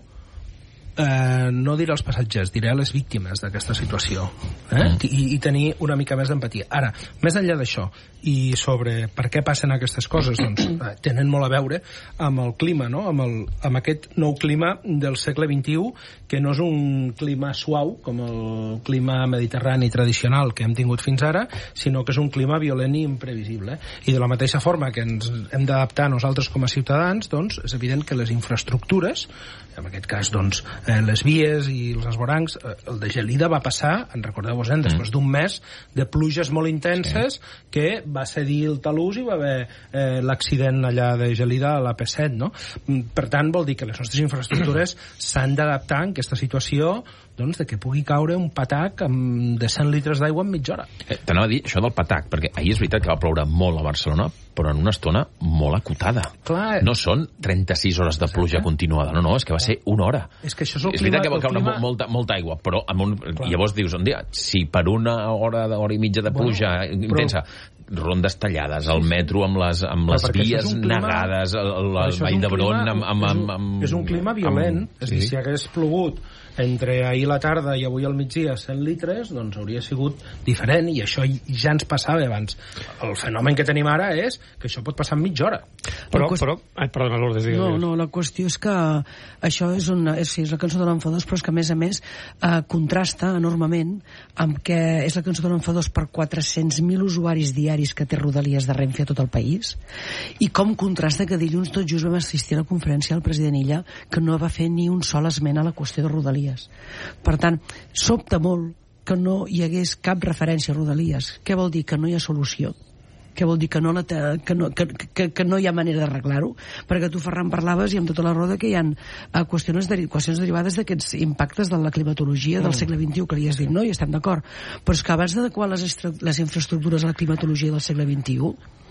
eh, no diré als passatgers, diré a les víctimes d'aquesta situació, eh? Mm. I, i tenir una mica més d'empatia. Ara, més enllà d'això, i sobre per què passen aquestes coses, doncs eh, tenen molt a veure amb el clima, no? amb, el, amb aquest nou clima del segle vint-i-u, que no és un clima suau, com el clima mediterrani tradicional que hem tingut fins ara, sinó que és un clima violent i imprevisible. I de la mateixa forma que ens hem d'adaptar nosaltres com a ciutadans, doncs és evident que les infraestructures, en aquest cas, doncs, eh, les vies i els esvorancs, eh, el de Gelida va passar, en recordeu-vos, eh, després d'un mes de pluges molt intenses, sí, que va cedir el talús i va haver eh, l'accident allà de Gelida a la P set, no? Per tant, vol dir que les nostres infraestructures s'han d'adaptar en aquesta situació, doncs, de que pugui caure un patac amb de cent litres d'aigua en mitja hora. Eh, T'anava a dir això del patac, perquè ahir és veritat que va ploure molt a Barcelona, però en una estona molt acotada. Clar. No són trenta-sis hores de pluja continuada, no, no, és que va ser una hora. És que això és el és clima... veritat que va caure clima... molta, molta aigua, però amb un... llavors dius, un dia, si per una hora, hora i mitja de pluja bueno, intensa, però... rondes tallades, el metro amb les, amb les vies clima... negades, el, el, el Vall d'Hebron amb, amb, amb, amb... És un clima violent, amb... és a dir, si hagués plogut entre ahir la tarda i avui al migdia cent litres, doncs hauria sigut diferent, i això ja ens passava abans. El fenomen que tenim ara és que això pot passar en mitja hora. Però, qüest... però... Ai, perdona, Lourdes, digues. No, no, la qüestió és que això és una... És, sí, és la cançó de l'Enfadós, però és que a més a més eh, contrasta enormement amb que és la cançó de l'Enfadós per quatre-cents mil usuaris diaris que té Rodalies de Renfe a tot el país, i com contrasta que dilluns tot just vam assistir a la conferència del president Illa, que no va fer ni un sol esment a la qüestió de Rodalies. Per tant, sobta molt que no hi hagués cap referència a Rodalies. Què vol dir? Que no hi ha solució. Què vol dir? Que no, la te, que no, que, que, que no hi ha manera d'arreglar-ho? Perquè tu, Ferran, parlaves i amb tota la roda que hi ha uh, qüestions, de, qüestions derivades d'aquests impactes de la climatologia del segle vint-i-u, que li has dit, no? I estem d'acord. Però és que abans d'adequar les, les infraestructures a la climatologia del segle vint-i-u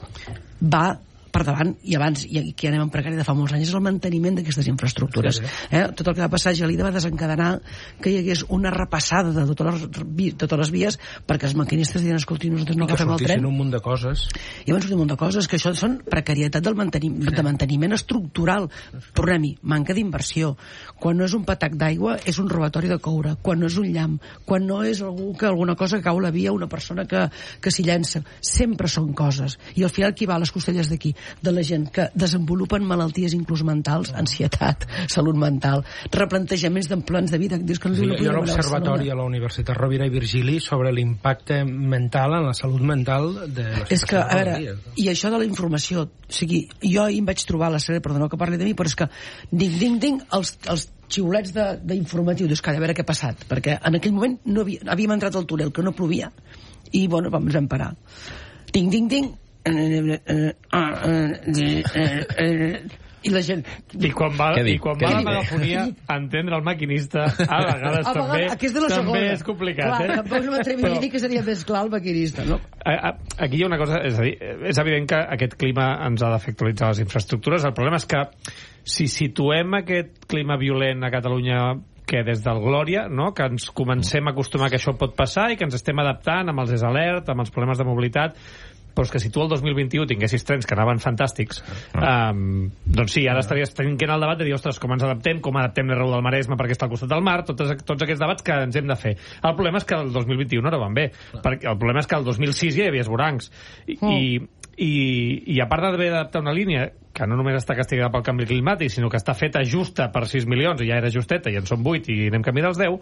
va per davant, i abans, i aquí anem en precari de fa molts anys, és el manteniment d'aquestes infraestructures. Sí, sí. Eh? Tot el que va passar a Gelida va desencadenar que hi hagués una repassada de totes les, totes les vies, perquè els maquinistes diuen, escolti, nosaltres no agafem el tren. un munt de coses. I van sortir un munt de coses, que això són precarietat del manteniment, sí, de manteniment estructural. Tornem-hi, manca d'inversió. Quan no és un patac d'aigua, és un robatori de coure. Quan no és un llamp. Quan no és algú que alguna cosa que cau a la via, una persona que, que s'hi llença. Sempre són coses. I al final qui va a les costelles d'aquí? De la gent que desenvolupen malalties inclús mentals, ansietat, salut mental, replantejaments de plans de vida. Dius que no sí, hi ha un observatori a la Universitat Rovira i Virgili sobre l'impacte mental en la salut mental de les és que, a veure, i això de la informació, o sigui, jo ahir em vaig trobar a la sèrie, perdoneu que parli de mi, però és que ding, ding, ding, els, els xiulets d'informatiu, dius que a veure què ha passat, perquè en aquell moment no havia, havíem entrat al túnel, que no plovia, i bueno, ens vam parar. Ding, ding, ding, I la gent... I quan va, i quan va la megafonia, entendre el maquinista, a vegades a també, vegades, és també és complicat. Clar, eh? tampoc no m'atreviria a dir que seria més clar el maquinista, no? Aquí hi ha una cosa, és a dir, és evident que aquest clima ens ha de fer actualitzar les infraestructures. El problema és que si situem aquest clima violent a Catalunya que des del Glòria, no? Que ens comencem a acostumar que això pot passar i que ens estem adaptant amb els desalert, amb els problemes de mobilitat, però és que si tu el dos mil vint-i-u tinguessis trens que anaven fantàstics, um, doncs sí, ara estaries tenint el debat de dir, ostres, com ens adaptem, com adaptem l'R u del Maresme perquè està al costat del mar, tots, tots aquests debats que ens hem de fer. El problema és que el dos mil vint-i-u no van bé, perquè el problema és que el dos mil sis ja hi havia esvorancs, i, mm. i, i, i a part d'haver d'adaptar una línia que no només està castigada pel canvi climàtic, sinó que està feta justa per sis milions, i ja era justeta, i en són vuit, i anem camí dels deu,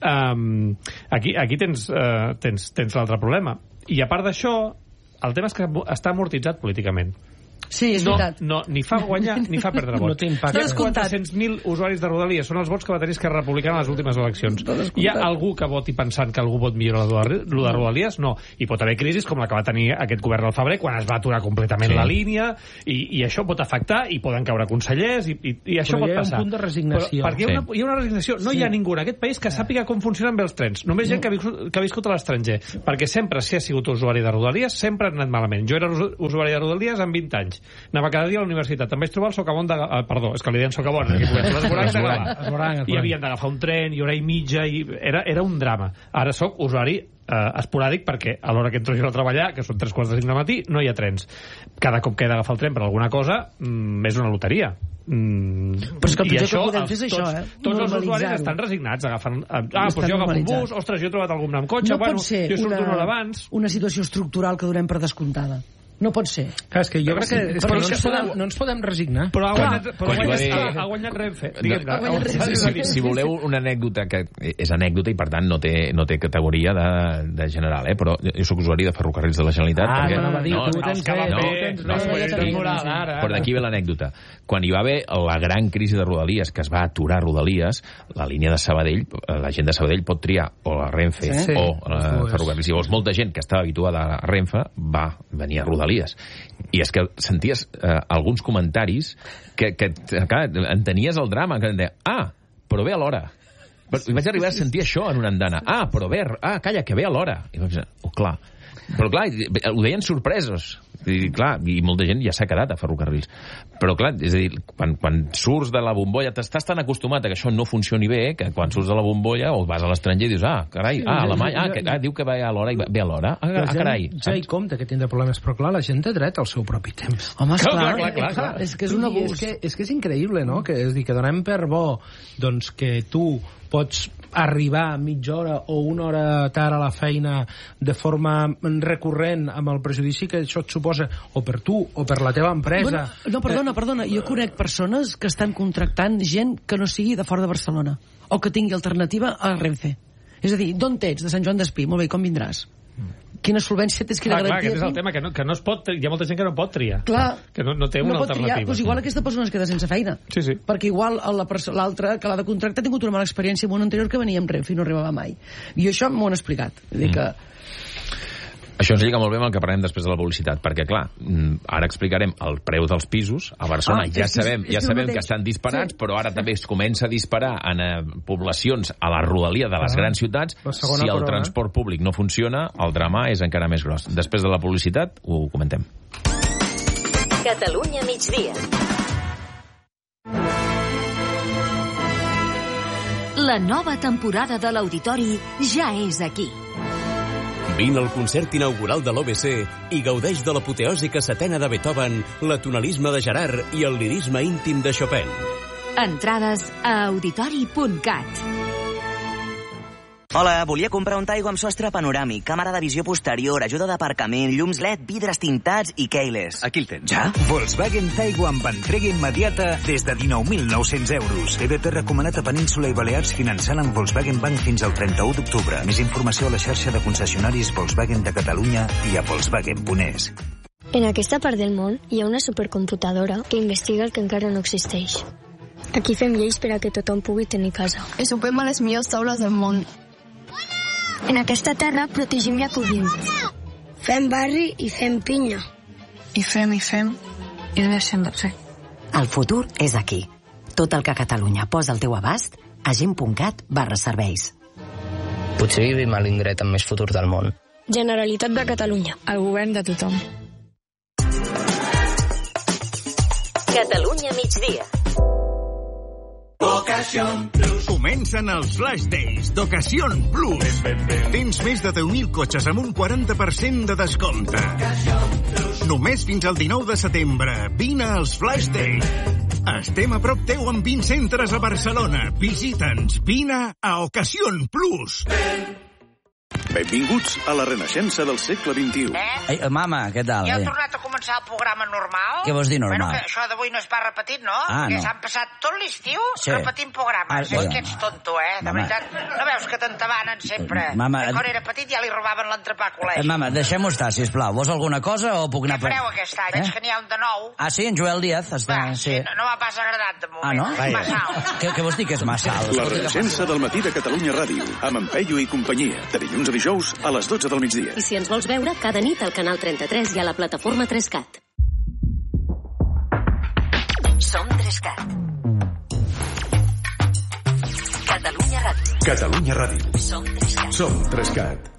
um, aquí, aquí tens, uh, tens, tens l'altre problema. I a part d'això, el tema és que està amortitzat políticament. Sí, és no, veritat. No, ni fa guanyar ni fa perdre vots. No té impacte. Hi ha quatre-cents mil usuaris de Rodalies, són els vots que va tenir Esquerra Republicana a les últimes eleccions. Hi ha algú que voti pensant que algú pot millorar el de Rodalies? No. Hi pot haver crisis com la que va tenir aquest govern del Febrer quan es va aturar completament sí. la línia, i, i això pot afectar, i poden caure consellers, i, i, i això però pot passar. Però hi ha un punt de resignació. Però, perquè hi ha, una, hi ha una resignació. No sí. hi ha ningú en aquest país que sàpiga com funcionen bé els trens. Només gent que ha viscut, que ha viscut a l'estranger. Perquè sempre, si ha sigut usuari de Rodalies, sempre ha anat malament. Jo era usuari de Rodalies amb vint anys. Anava cada dia a la universitat. També es trobava el socavón de... Uh, perdó, és que li deien socavón. L'esborany de Gavà. I havien d'agafar un tren i hora i mitja, i era, era un drama. Ara sóc usuari eh, esporàdic perquè a l'hora que entro jo a treballar, que són tres quarts de cinc del matí, no hi ha trens. Cada cop que he d'agafar el tren per alguna cosa, mm, és una loteria. Mm, però és que el pitjor això, que podem fer és això, eh? Tots els usuaris estan resignats, agafen... Ah, doncs jo agafo un bus, ostres, jo he trobat algun amb cotxe, no bueno, jo surto una, una hora abans. Una situació estructural que donem per descomptada. No pot ser. Clar, és que jo crec que, és que no, ens podem, no ens podem resignar. Però ha guanyat, però ha guanyat, dir... ha guanyat Renfe. No, si, si voleu una anècdota, que és anècdota i per tant no té, no té categoria de, de general, eh? Però jo soc usuari de Ferrocarrils de la Generalitat. Ah, perquè, no, va dir, no, tu tens fet, no, tens no, fet. Però d'aquí ve l'anècdota. Quan hi va haver la gran crisi de Rodalies, que es va aturar Rodalies, la línia de Sabadell, la gent de Sabadell pot triar o la Renfe sí. o la Ferrocarrils. Llavors, molta gent que estava habituada a Renfe va venir a Rodalies. I és que senties eh, alguns comentaris que, que clar, entenies el drama, que deia, ah, però ve a l'hora. Vaig arribar a sentir això en una andana. Ah, però ve, ah, calla, que ve a l'hora. I vaig dir, oh, clar. Però clar, ho deien sorpresos. I, clar, i molta gent ja s'ha quedat a Ferrocarrils. Però clar, és a dir, quan, quan surts de la bombolla, t'estàs tan acostumat a que això no funcioni bé, que quan surts de la bombolla o vas a l'estranger i dius, ah, carai, ah, Alemanya, ah, que, ah, diu que va a l'hora i ve a l'hora. Ah, ah, carai. Ja hi compta que tindrà problemes, però clar, la gent té dret al seu propi temps. Home, esclar, clar, clar, clar, clar. És que és un abús. És que, és que és increïble, no? Que, és dir, que donem per bo doncs, que tu pots arribar mitja hora o una hora tard a la feina de forma recurrent amb el prejudici que això et suposa o per tu o per la teva empresa. Bueno, no, perdona, perdona. Jo conec persones que estan contractant gent que no sigui de fora de Barcelona o que tingui alternativa a Renfe. És a dir, d'on ets? De Sant Joan d'Espí. Molt bé, com vindràs? Quina solvència tens, quina ah, garantia... Clar, aquest és el tema, que no, que no es pot... Hi ha molta gent que no pot triar. Clar. Que no, no té una no alternativa. Triar, doncs igual aquesta persona es queda sense feina. Sí, sí. Perquè igual l'altre que l'ha de contractar ha tingut una mala experiència amb un anterior que venia amb Renfe i no arribava mai. I això m'ho han explicat. Vull dir que... Això ens lliga molt bé amb el que parlem després de la publicitat, perquè, clar, ara explicarem el preu dels pisos. A Barcelona ah, ja és, sabem, és, ja sabem que estan disparats, sí. Però ara també es comença a disparar en eh, poblacions a la rodalia de les ah, grans ciutats. Si el corona. transport públic no funciona, el drama és encara més gros. Després de la publicitat ho comentem. Catalunya migdia. La nova temporada de l'Auditori ja és aquí. Vine al concert inaugural de l'O B C i gaudeix de l'apoteòsica setena de Beethoven, la tonalisme de Gerard i el lirisme íntim de Chopin. Entrades a auditori punt cat. Hola, volia comprar un Taigo amb sostre panoràmic, càmera de visió posterior, ajuda d'aparcament, llums L E D, vidres tintats i keyless. Aquí el tens. Ja? Volkswagen Taigo amb entrega immediata des de dinou mil nou-cents euros. E B T recomanat a Península i Balears finançant amb Volkswagen Bank fins al trenta-u d'octubre. Més informació a la xarxa de concessionaris Volkswagen de Catalunya i a volkswagen punt es. En aquesta part del món hi ha una supercomputadora que investiga el que encara no existeix. Aquí fem lleis per a que tothom pugui tenir casa. I sopem a les millors taules del món. En aquesta terra protegim i acollim. Fem barri i fem pinya. I fem i fem i no deixem de fer. El futur és aquí. Tot el que Catalunya posa al teu abast a gent punt cat barra serveis. Potser vivim a l'indret amb més futur del món. Generalitat de Catalunya. El govern de tothom. Catalunya migdia. Comencen els Flash Days d'Ocasión Plus. Tens més de deu mil cotxes amb un quaranta per cent de descompte. Només fins al dinou de setembre. Vine als Flash Days. Estem a prop teu amb vint centres a Barcelona. Visita'ns. Vine a Ocasión Plus. Benvinguts a la renaixença del segle vint-i-u. Eh? Ei, mama, què tal? Ja heu eh? tornat a començar el programa normal? Què vols dir normal? Bueno, que això d'avui no es va repetit, no? Ah, Perquè no. s'han passat tot l'estiu Sí. repetint programes. Ah, És bueno. que ets tonto, eh? De Mama. veritat, no veus que t'entabanen sempre? Mama, Que quan era petit ja li robaven l'entrepà a Eh, col·legi. mama, deixem-ho estar, sisplau. Vols alguna cosa o puc anar... Què fareu aquest any? Eh? Veig que n'hi ha un de nou. Ah, sí, en Joel Díaz està... Va, sí, no, no m'ha pas agradat de moment. Ah, no? És massa alt. Què, què vols dir que és massa alt? La renaixença del matí de Catalunya Ràdio, amb en Peyu i companyia, de dilluns a dijous a les dotze del migdia. I si ens vols veure, cada nit al canal trenta-tres i a la plataforma tres cat. Som tres cat. Catalunya Ràdio. Catalunya Ràdio. Som tres cat. Som tres cat.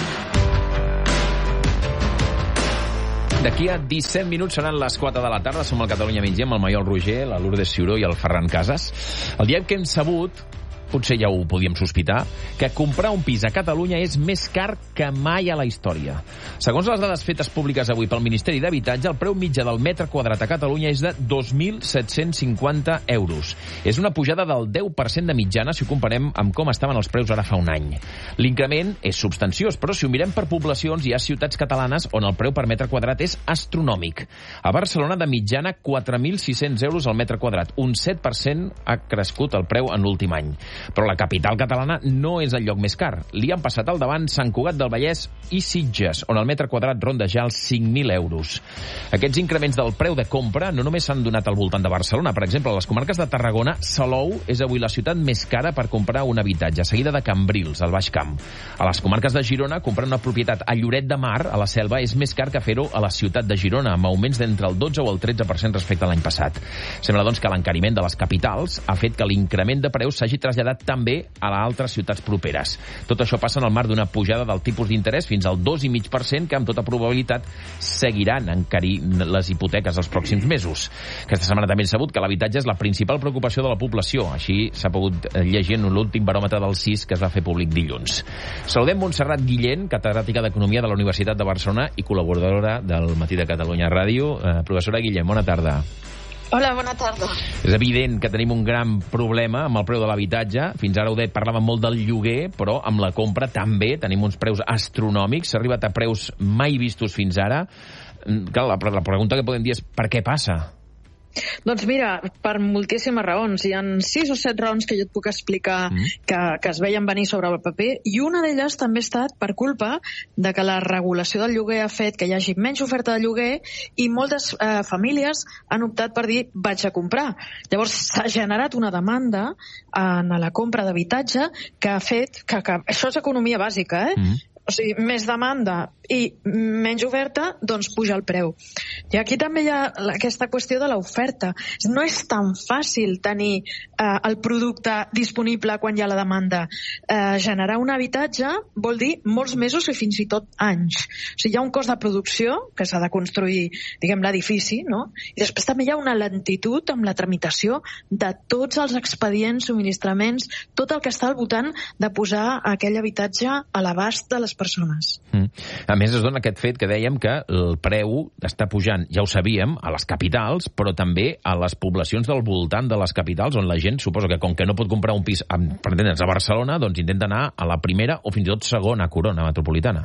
D'aquí a disset minuts seran les quatre de la tarda. Som al Catalunya Migdia amb el Maiol Roger, la Lourdes Ciuró i el Ferran Casas. El dia que hem sabut, potser ja ho podíem sospitar, que comprar un pis a Catalunya és més car que mai a la història. Segons les dades fetes públiques avui pel Ministeri d'Habitatge, el preu mitjà del metre quadrat a Catalunya és de dos mil set-cents cinquanta euros. És una pujada del deu per cent de mitjana si ho comparem amb com estaven els preus ara fa un any. L'increment és substanciós, però si ho mirem per poblacions, hi ha ciutats catalanes on el preu per metre quadrat és astronòmic. A Barcelona, de mitjana, quatre mil sis-cents euros al metre quadrat. Un set per cent ha crescut el preu en l'últim any. Però la capital catalana no és el lloc més car. Li han passat al davant Sant Cugat del Vallès i Sitges, on el metre quadrat ronda ja els cinc mil euros. Aquests increments del preu de compra no només s'han donat al voltant de Barcelona. Per exemple, a les comarques de Tarragona, Salou és avui la ciutat més cara per comprar un habitatge, seguida de Cambrils, al Baix Camp. A les comarques de Girona, comprar una propietat a Lloret de Mar, a la Selva, és més car que fer-ho a la ciutat de Girona, amb augments d'entre el dotze o el tretze per cent respecte a l'any passat. Sembla, doncs, que l'encariment de les capitals ha fet que l'increment de preus s'hagi traslladat també a altres ciutats properes. Tot això passa en el marc d'una pujada del tipus d'interès fins al dos coma cinc per cent, que amb tota probabilitat seguiran encarint les hipoteques els pròxims mesos. Aquesta setmana també hem sabut que l'habitatge és la principal preocupació de la població. Així s'ha pogut llegir en l'últim baròmetre del C I S que es va fer públic dilluns. Saludem Montserrat Guillén, catedràtica d'Economia de la Universitat de Barcelona i col·laboradora del Matí de Catalunya Ràdio. Eh, professora Guillén, bona tarda. Hola, bona tarda. És evident que tenim un gran problema amb el preu de l'habitatge. Fins ara ho de, parlàvem molt del lloguer, però amb la compra també tenim uns preus astronòmics. S'ha arribat a preus mai vistos fins ara. Clar, la, la pregunta que podem dir és per què passa? Doncs mira, per moltíssimes raons. Hi ha sis o set raons que jo et puc explicar mm. que, que es veien venir sobre el paper, i una d'elles també ha estat per culpa de que la regulació del lloguer ha fet que hi hagi menys oferta de lloguer i moltes eh, famílies han optat per dir vaig a comprar. Llavors s'ha generat una demanda en la compra d'habitatge que ha fet que, que això és economia bàsica, eh? Mm. O sigui, més demanda i menys oferta, doncs puja el preu. I aquí també hi ha aquesta qüestió de l'oferta. No és tan fàcil tenir eh, el producte disponible quan hi ha la demanda. Eh, generar un habitatge vol dir molts mesos i fins i tot anys. O sigui, hi ha un cost de producció que s'ha de construir, diguem, l'edifici, no? I després també hi ha una lentitud amb la tramitació de tots els expedients, subministraments, tot el que està al voltant de posar aquell habitatge a l'abast de les persones. Mm. A més, es dona aquest fet que dèiem que el preu està pujant, ja ho sabíem, a les capitals, però també a les poblacions del voltant de les capitals, on la gent suposa que com que no pot comprar un pis, per entendre'ns, a Barcelona, doncs intenta anar a la primera o fins i tot segona corona metropolitana.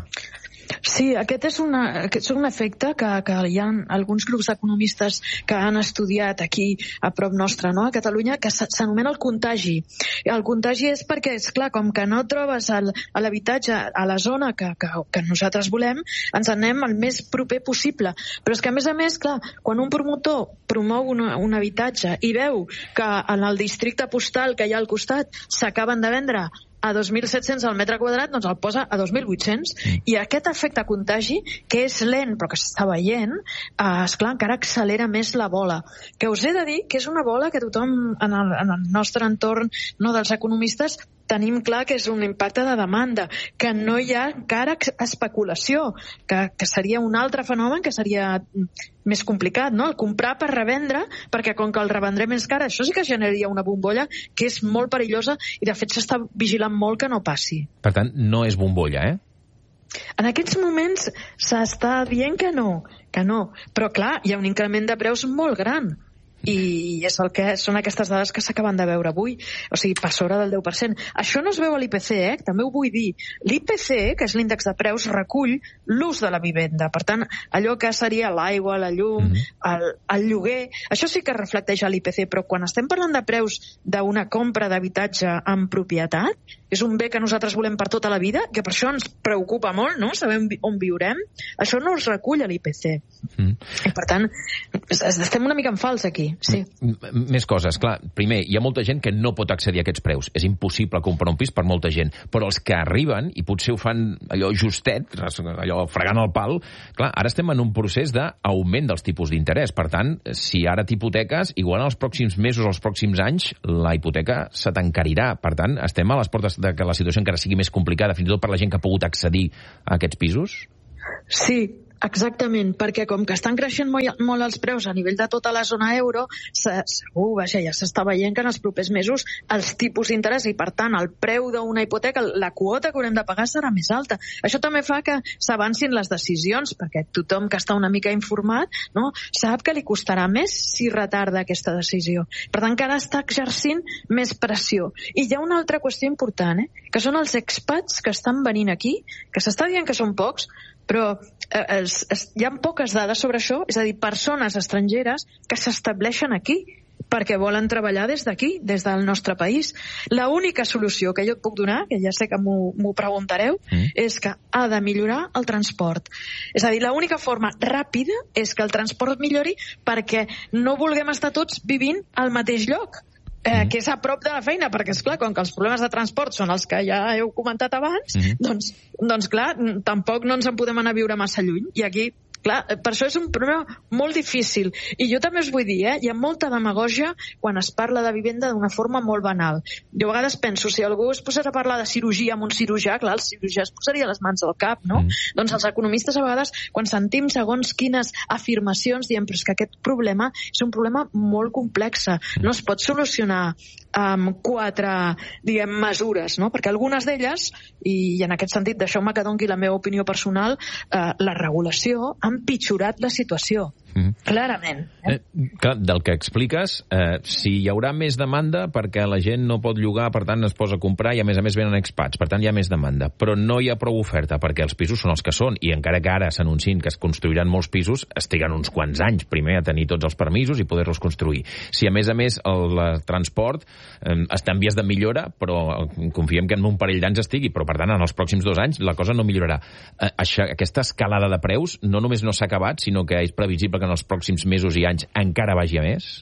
Sí, aquest és, una, aquest és un efecte que, que hi ha alguns grups d'economistes que han estudiat aquí a prop nostre, no? A Catalunya, que s'anomena el contagi. El contagi és perquè, és clar, com que no trobes l'habitatge a la zona que, que, que nosaltres volem, ens anem el més proper possible. Però és que, a més a més, clar, quan un promotor promou un, un habitatge i veu que en el districte postal que hi ha al costat s'acaben de vendre a dos mil set-cents al metre quadrat, doncs el posa a dos mil vuit-cents. Mm. I aquest efecte contagi, que és lent però que s'està veient, eh, esclar, encara accelera més la bola. Que us he de dir que és una bola que tothom en el, en el nostre entorn, no, dels economistes, tenim clar que és un impacte de demanda, que no hi ha encara especulació, que, que seria un altre fenomen que seria més complicat, no? El comprar per revendre, perquè com que el revendrem més car, això sí que generaria una bombolla que és molt perillosa i de fet s'està vigilant molt que no passi. Per tant, no és bombolla, eh? En aquests moments s'està dient que no, que no, però clar, hi ha un increment de preus molt gran. I és el que són aquestes dades que s'acaben de veure avui, o sigui, per sobre del deu per cent. Això no es veu a l'I P C, eh? També ho vull dir. L'I P C, que és l'índex de preus, recull l'ús de la vivenda. Per tant, allò que seria l'aigua, la llum, mm-hmm. el, el lloguer, això sí que reflecteix a l'I P C, però quan estem parlant de preus d'una compra d'habitatge en propietat, és un bé que nosaltres volem per tota la vida, que per això ens preocupa molt, no? Sabem on viurem. Això no es recull a l'I P C. Mm. I per tant, estem una mica en fals aquí. Sí. Més coses, clar, primer, hi ha molta gent que no pot accedir a aquests preus, és impossible comprar un pis per molta gent, però els que arriben, i potser ho fan allò justet, allò fregant el pal, clar, ara estem en un procés d'augment dels tipus d'interès, per tant, si ara t'hipoteques, igual en els pròxims mesos, els pròxims anys, la hipoteca se t'encarirà, per tant, estem a les portes de que la situació encara sigui més complicada, fins i tot per la gent que ha pogut accedir a aquests pisos? Sí, exactament, perquè com que estan creixent molt, molt els preus a nivell de tota la zona euro, se, segur, vaja, ja s'està veient que en els propers mesos els tipus d'interès i, per tant, el preu d'una hipoteca, la quota que haurem de pagar serà més alta. Això també fa que s'avancin les decisions, perquè tothom que està una mica informat, no, sap que li costarà més si retarda aquesta decisió. Per tant, encara està exercint més pressió. I hi ha una altra qüestió important, eh, que són els expats que estan venint aquí, que s'està dient que són pocs, però eh, es, es, hi ha poques dades sobre això, és a dir, persones estrangeres que s'estableixen aquí perquè volen treballar des d'aquí, des del nostre país. L'única solució que jo et puc donar, que ja sé que m'ho preguntareu, mm. és que ha de millorar el transport. És a dir, l'única forma ràpida és que el transport millori perquè no vulguem estar tots vivint al mateix lloc. Eh, que és a prop de la feina, perquè, esclar, com que els problemes de transport són els que ja heu comentat abans, mm-hmm. doncs, doncs, clar, tampoc no ens en podem anar a viure massa lluny. I aquí, clar, per això és un problema molt difícil. I jo també us vull dir, eh, hi ha molta demagògia quan es parla de vivenda d'una forma molt banal. Jo a vegades penso, si algú es posés a parlar de cirurgia amb un cirurgià, clar, el cirurgià es posaria les mans al cap, no? Mm. Doncs els economistes a vegades, quan sentim segons quines afirmacions, diem, però és que aquest problema és un problema molt complex. No es pot solucionar amb quatre, diguem, mesures, no? Perquè algunes d'elles, i en aquest sentit deixeu-me que doni la meva opinió personal, eh, la regulació ha empitjorat la situació. Mm. Clarament. Eh? Eh, clar, del que expliques, eh, si hi haurà més demanda perquè la gent no pot llogar, per tant es posa a comprar i a més a més venen expats, per tant hi ha més demanda, però no hi ha prou oferta perquè els pisos són els que són i encara que ara s'anunciïn que es construiran molts pisos, es triguen uns quants anys primer a tenir tots els permisos i poder-los construir. Si a més a més el, el transport eh, està en vies de millora, però confiem que en un parell d'anys estigui, però per tant en els pròxims dos anys la cosa no millorarà. Eh, això, aquesta escalada de preus no només no s'ha acabat, sinó que és previsible que en els pròxims mesos i anys encara vagi a més?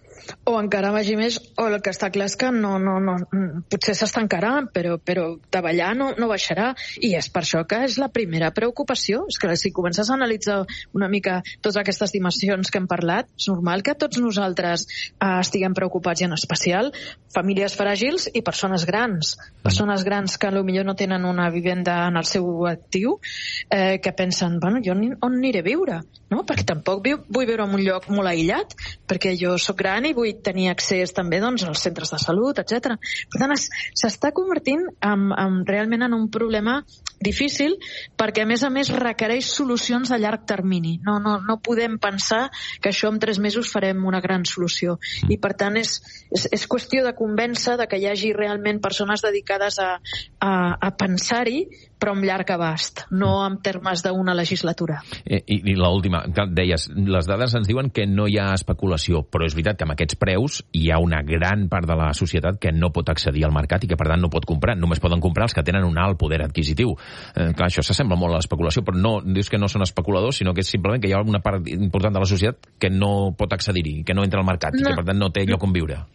O encara vagi més, o el que està clar és que no, no, no, potser s'estancarà, però, però de ballar no, no baixarà, i és per això que és la primera preocupació. És que si comences a analitzar una mica totes aquestes dimensions que hem parlat, és normal que tots nosaltres eh, estiguem preocupats, i en especial famílies fràgils i persones grans. Persones grans que potser no tenen una vivenda en el seu actiu, eh, que pensen, bueno, jo on aniré a viure? No? Perquè tampoc viu, vull viure en un lloc molt aïllat, perquè jo sóc gran i vull tenir accés també, doncs, als centres de salut, etcètera. Per tant, s'està convertint en, en, realment en un problema difícil, perquè a més a més requereix solucions a llarg termini. No, no, no podem pensar que això en tres mesos farem una gran solució. I per tant és, és, és qüestió de convèncer de que hi hagi realment persones dedicades a, a, a pensar-hi, però amb llarg abast, no en termes d'una legislatura. I, i, i l'última, deies, les dades ens diuen que no hi ha especulació, però és veritat que amb aquests preus hi ha una gran part de la societat que no pot accedir al mercat i que per tant no pot comprar, només poden comprar els que tenen un alt poder adquisitiu. Eh, clar, això s'assembla molt a l'especulació, però no dius que no són especuladors, sinó que és simplement que hi ha una part important de la societat que no pot accedir-hi, que no entra al mercat, no. I que per tant no té lloc on viure.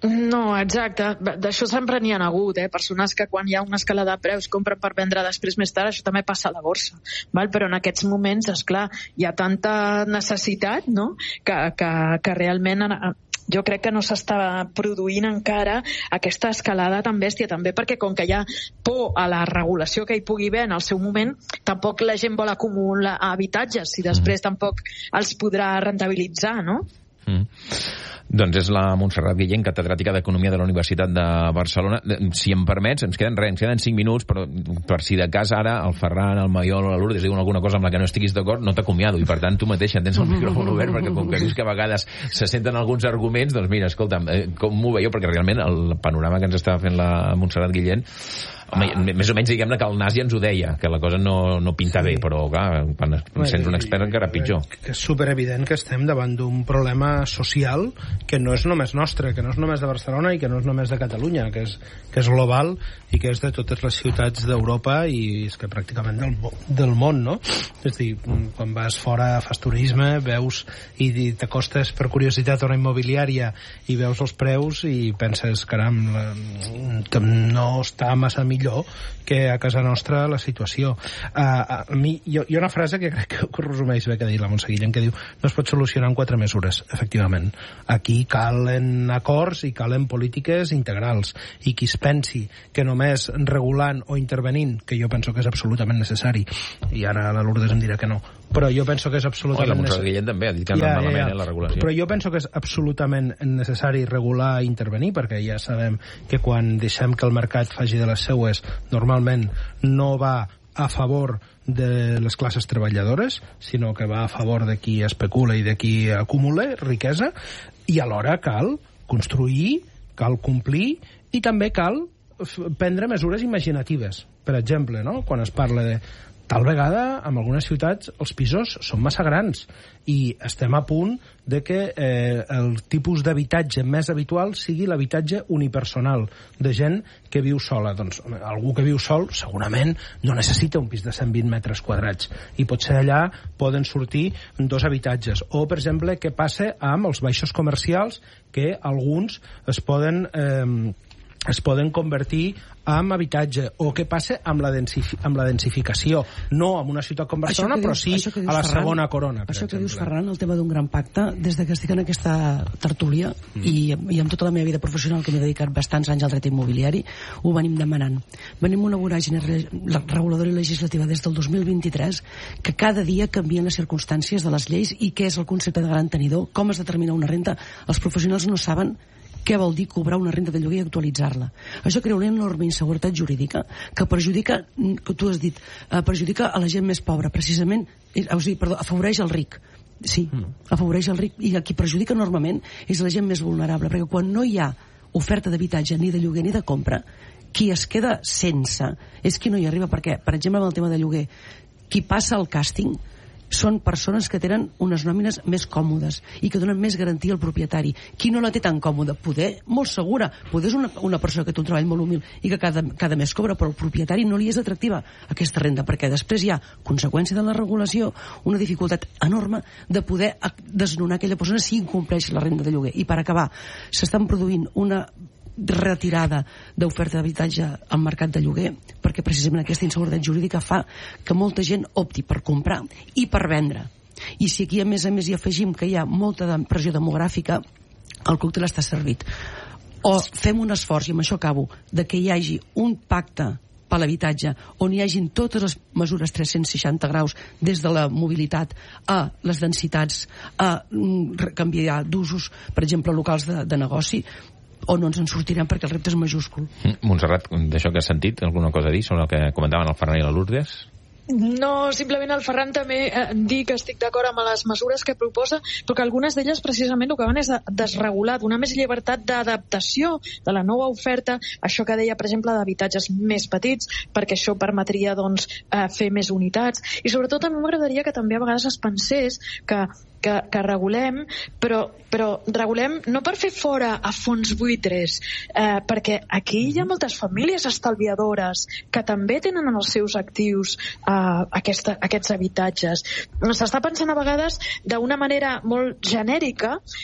No, exacte. D'això sempre n'hi ha hagut, eh? Persones que quan hi ha una escalada de preus compren per vendre després més tard, això també passa a la borsa, val? Però en aquests moments, esclar, hi ha tanta necessitat, no?, que, que, que realment jo crec que no s'està produint encara aquesta escalada tan bèstia, també perquè com que hi ha por a la regulació que hi pugui haver en el seu moment, tampoc la gent vol acumular habitatges si després tampoc els podrà rentabilitzar, no? Mm. Doncs és la Montserrat Guillén, catedràtica d'Economia de la Universitat de Barcelona. Si em permets, ens queden res, ens queden cinc minuts, però per si de cas ara el Ferran, el Maiol o la Lourdes diuen alguna cosa amb la que no estiguis d'acord, no t'acomiado, i per tant tu mateixa tens el micròfon obert, perquè com que dius que a vegades se senten alguns arguments, doncs mira, escolta'm, eh, com m'ho veieu? Perquè realment el panorama que ens estava fent la Montserrat Guillén, home, més o menys diguem-ne que el Nas ja ens ho deia, que la cosa no, no pinta bé, però clar, quan sents un expert encara pitjor. Que és superevident que estem davant d'un problema social que no és només nostre, que no és només de Barcelona i que no és només de Catalunya, que és, que és global i que és de totes les ciutats d'Europa i és que pràcticament del, del món, no? És a dir, quan vas fora fas turisme, veus i t'acostes per curiositat a una immobiliària i veus els preus i penses, caram, no està massa millor que a casa nostra la situació. Uh, a mi, hi ha una frase que crec que ho resumeix bé que ha dit la Montse Guillén, que diu no es pot solucionar en quatre mesures, efectivament. Aquí calen acords i calen polítiques integrals, i qui es pensi que només regulant o intervenint, que jo penso que és absolutament necessari, i ara la Lourdes em dirà que no, però jo penso que és absolutament necessari. La Montse Guillén també ha dit que no ja, malament ja, ja. la regulació. Però jo penso que és absolutament necessari regular i intervenir, perquè ja sabem que quan deixem que el mercat faci de les seues, normalment no va a favor de les classes treballadores, sinó que va a favor de qui especula i de qui acumula riquesa, i alhora cal construir, cal complir, i també cal prendre mesures imaginatives. Per exemple, no? Quan es parla de tal vegada, en algunes ciutats, els pisos són massa grans i estem a punt de que eh, el tipus d'habitatge més habitual sigui l'habitatge unipersonal, de gent que viu sola. Doncs algú que viu sol segurament no necessita un pis de cent vint metres quadrats i potser allà poden sortir dos habitatges. O, per exemple, què passa amb els baixos comercials, que alguns es poden... Eh, es poden convertir en habitatge, o què passa amb la, densifi amb la densificació, no en una ciutat com Barcelona, dius, però sí dius, a la Ferran, segona corona, per això exemple. Que dius, Ferran, el tema d'un gran pacte, des de que estic en aquesta tertúlia mm. i, i amb tota la meva vida professional, que m'he dedicat bastants anys al dret immobiliari, ho venim demanant. Venim una voràgine reguladora i legislativa des del dos mil vint-i-tres, que cada dia canvien les circumstàncies de les lleis i què és el concepte de gran tenidor, com es determina una renta. Els professionals no saben què vol dir cobrar una renta de lloguer i actualitzar-la. Això crea una enorme inseguretat jurídica que perjudica, que tu has dit, eh, perjudica a la gent més pobra, precisament, eh, o sigui, perdó, afavoreix el ric. Sí, mm. afavoreix el ric, i a qui perjudica enormement és la gent més vulnerable, perquè quan no hi ha oferta d'habitatge ni de lloguer ni de compra, qui es queda sense és qui no hi arriba, perquè, per exemple, amb el tema de lloguer, qui passa el càsting són persones que tenen unes nòmines més còmodes i que donen més garantia al propietari. Qui no la té tan còmoda? Poder, molt segura. Poder és una, una persona que té un treball molt humil i que cada, cada mes cobra, però al propietari no li és atractiva aquesta renda, perquè després hi ha, conseqüència de la regulació, una dificultat enorme de poder desnonar aquella persona si incompleix la renda de lloguer. I per acabar, s'estan produint una retirada d'oferta d'habitatge al mercat de lloguer, perquè precisament aquesta inseguretat jurídica fa que molta gent opti per comprar i per vendre. I si aquí a més a més hi afegim que hi ha molta pressió demogràfica, el còctel està servit. O fem un esforç, i amb això acabo, de que hi hagi un pacte per l'habitatge, on hi hagin totes les mesures tres-cents seixanta graus, des de la mobilitat a les densitats, a canviar d'usos, per exemple, locals de, de negoci, o no ens en sortirem perquè el repte és majúscul. Montserrat, d'això que has sentit, alguna cosa a dir sobre el que comentaven el Ferran i la Lourdes? No, simplement el Ferran també eh, dir que estic d'acord amb les mesures que proposa, però que algunes d'elles precisament el que van és desregular, donar més llibertat d'adaptació de la nova oferta, això que deia, per exemple, d'habitatges més petits, perquè això permetria doncs, eh, fer més unitats, i sobretot a mi m'agradaria que també a vegades es pensés que Que, que regulem, però, però regulem no per fer fora a fons buitres, eh, perquè aquí hi ha moltes famílies estalviadores que també tenen en els seus actius eh, aquesta, aquests habitatges. S'està pensant a vegades d'una manera molt genèrica i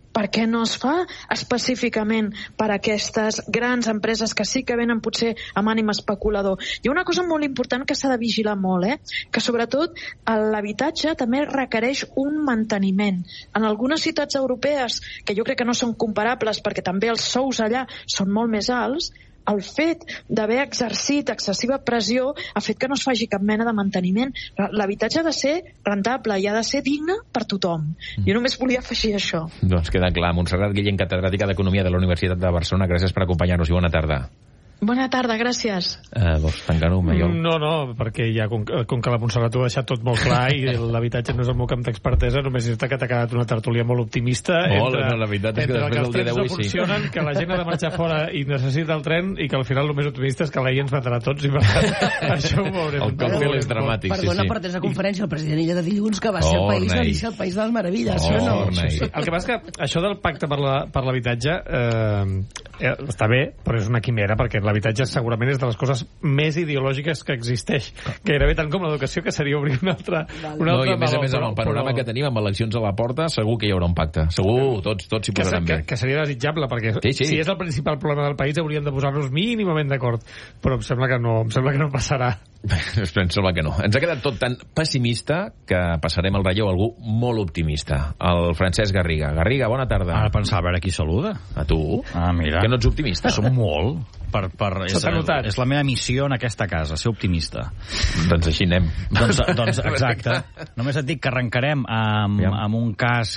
per què no es fa específicament per a aquestes grans empreses que sí que venen potser amb ànim especulador? Hi ha una cosa molt important que s'ha de vigilar molt, eh? Que sobretot l'habitatge també requereix un manteniment. En algunes ciutats europees, que jo crec que no són comparables perquè també els sous allà són molt més alts, el fet d'haver exercit excessiva pressió ha fet que no es faci cap mena de manteniment. L'habitatge ha de ser rentable i ha de ser digne per tothom. Jo només volia afegir això. Doncs queda clar. Montserrat Guillén, catedràtica d'Economia de la Universitat de Barcelona, gràcies per acompanyar-nos i bona tarda. Bona tarda, gràcies. Eh, vols tancar-ho, Maiol? No, no, perquè ja, com, com que la Montserrat ho ha deixat tot molt clar i l'habitatge no és el meu camp d'expertesa, només és que t'ha quedat una tertúlia molt optimista molt, entre, no, la veritat és que entre que els trens no sí. funcionen, que la gent ha de marxar fora i necessita el tren, i que al final el més optimista és que la I ens matarà tots, i per tant, això ho veurem. El còctel és dramàtic, sí, sí. Perdona, per tens a conferència el president Illa de dilluns, que va ser el país d'Alicia, el país de les meravelles. Oh, no? el que passa que això del pacte per l'habitatge eh, està bé, però és una quimera, perquè l'habitatge segurament és de les coses més ideològiques que existeix. Gairebé tant com l'educació, que seria obrir un altre, un no, altre i a més a meló, més, amb el panorama però... que tenim, amb eleccions a la porta, segur que hi haurà un pacte. Segur, tots, tots s'hi posaran que, bé. Que seria desitjable, perquè sí, sí. si és el principal problema del país hauríem de posar-nos mínimament d'acord, però em sembla que no, em sembla que no passarà. Em sembla que no. Ens ha quedat tot tan pessimista que passarem el relleu a algú molt optimista. El Francesc Garriga. Garriga, bona tarda. Ara pensava a veure qui saluda. A tu? Ah, mira. Que no ets optimista? Som molt. Per, per, és, és la meva missió en aquesta casa, ser optimista. Doncs així anem. Doncs, doncs exacte. Només et dic que arrencarem amb, amb un cas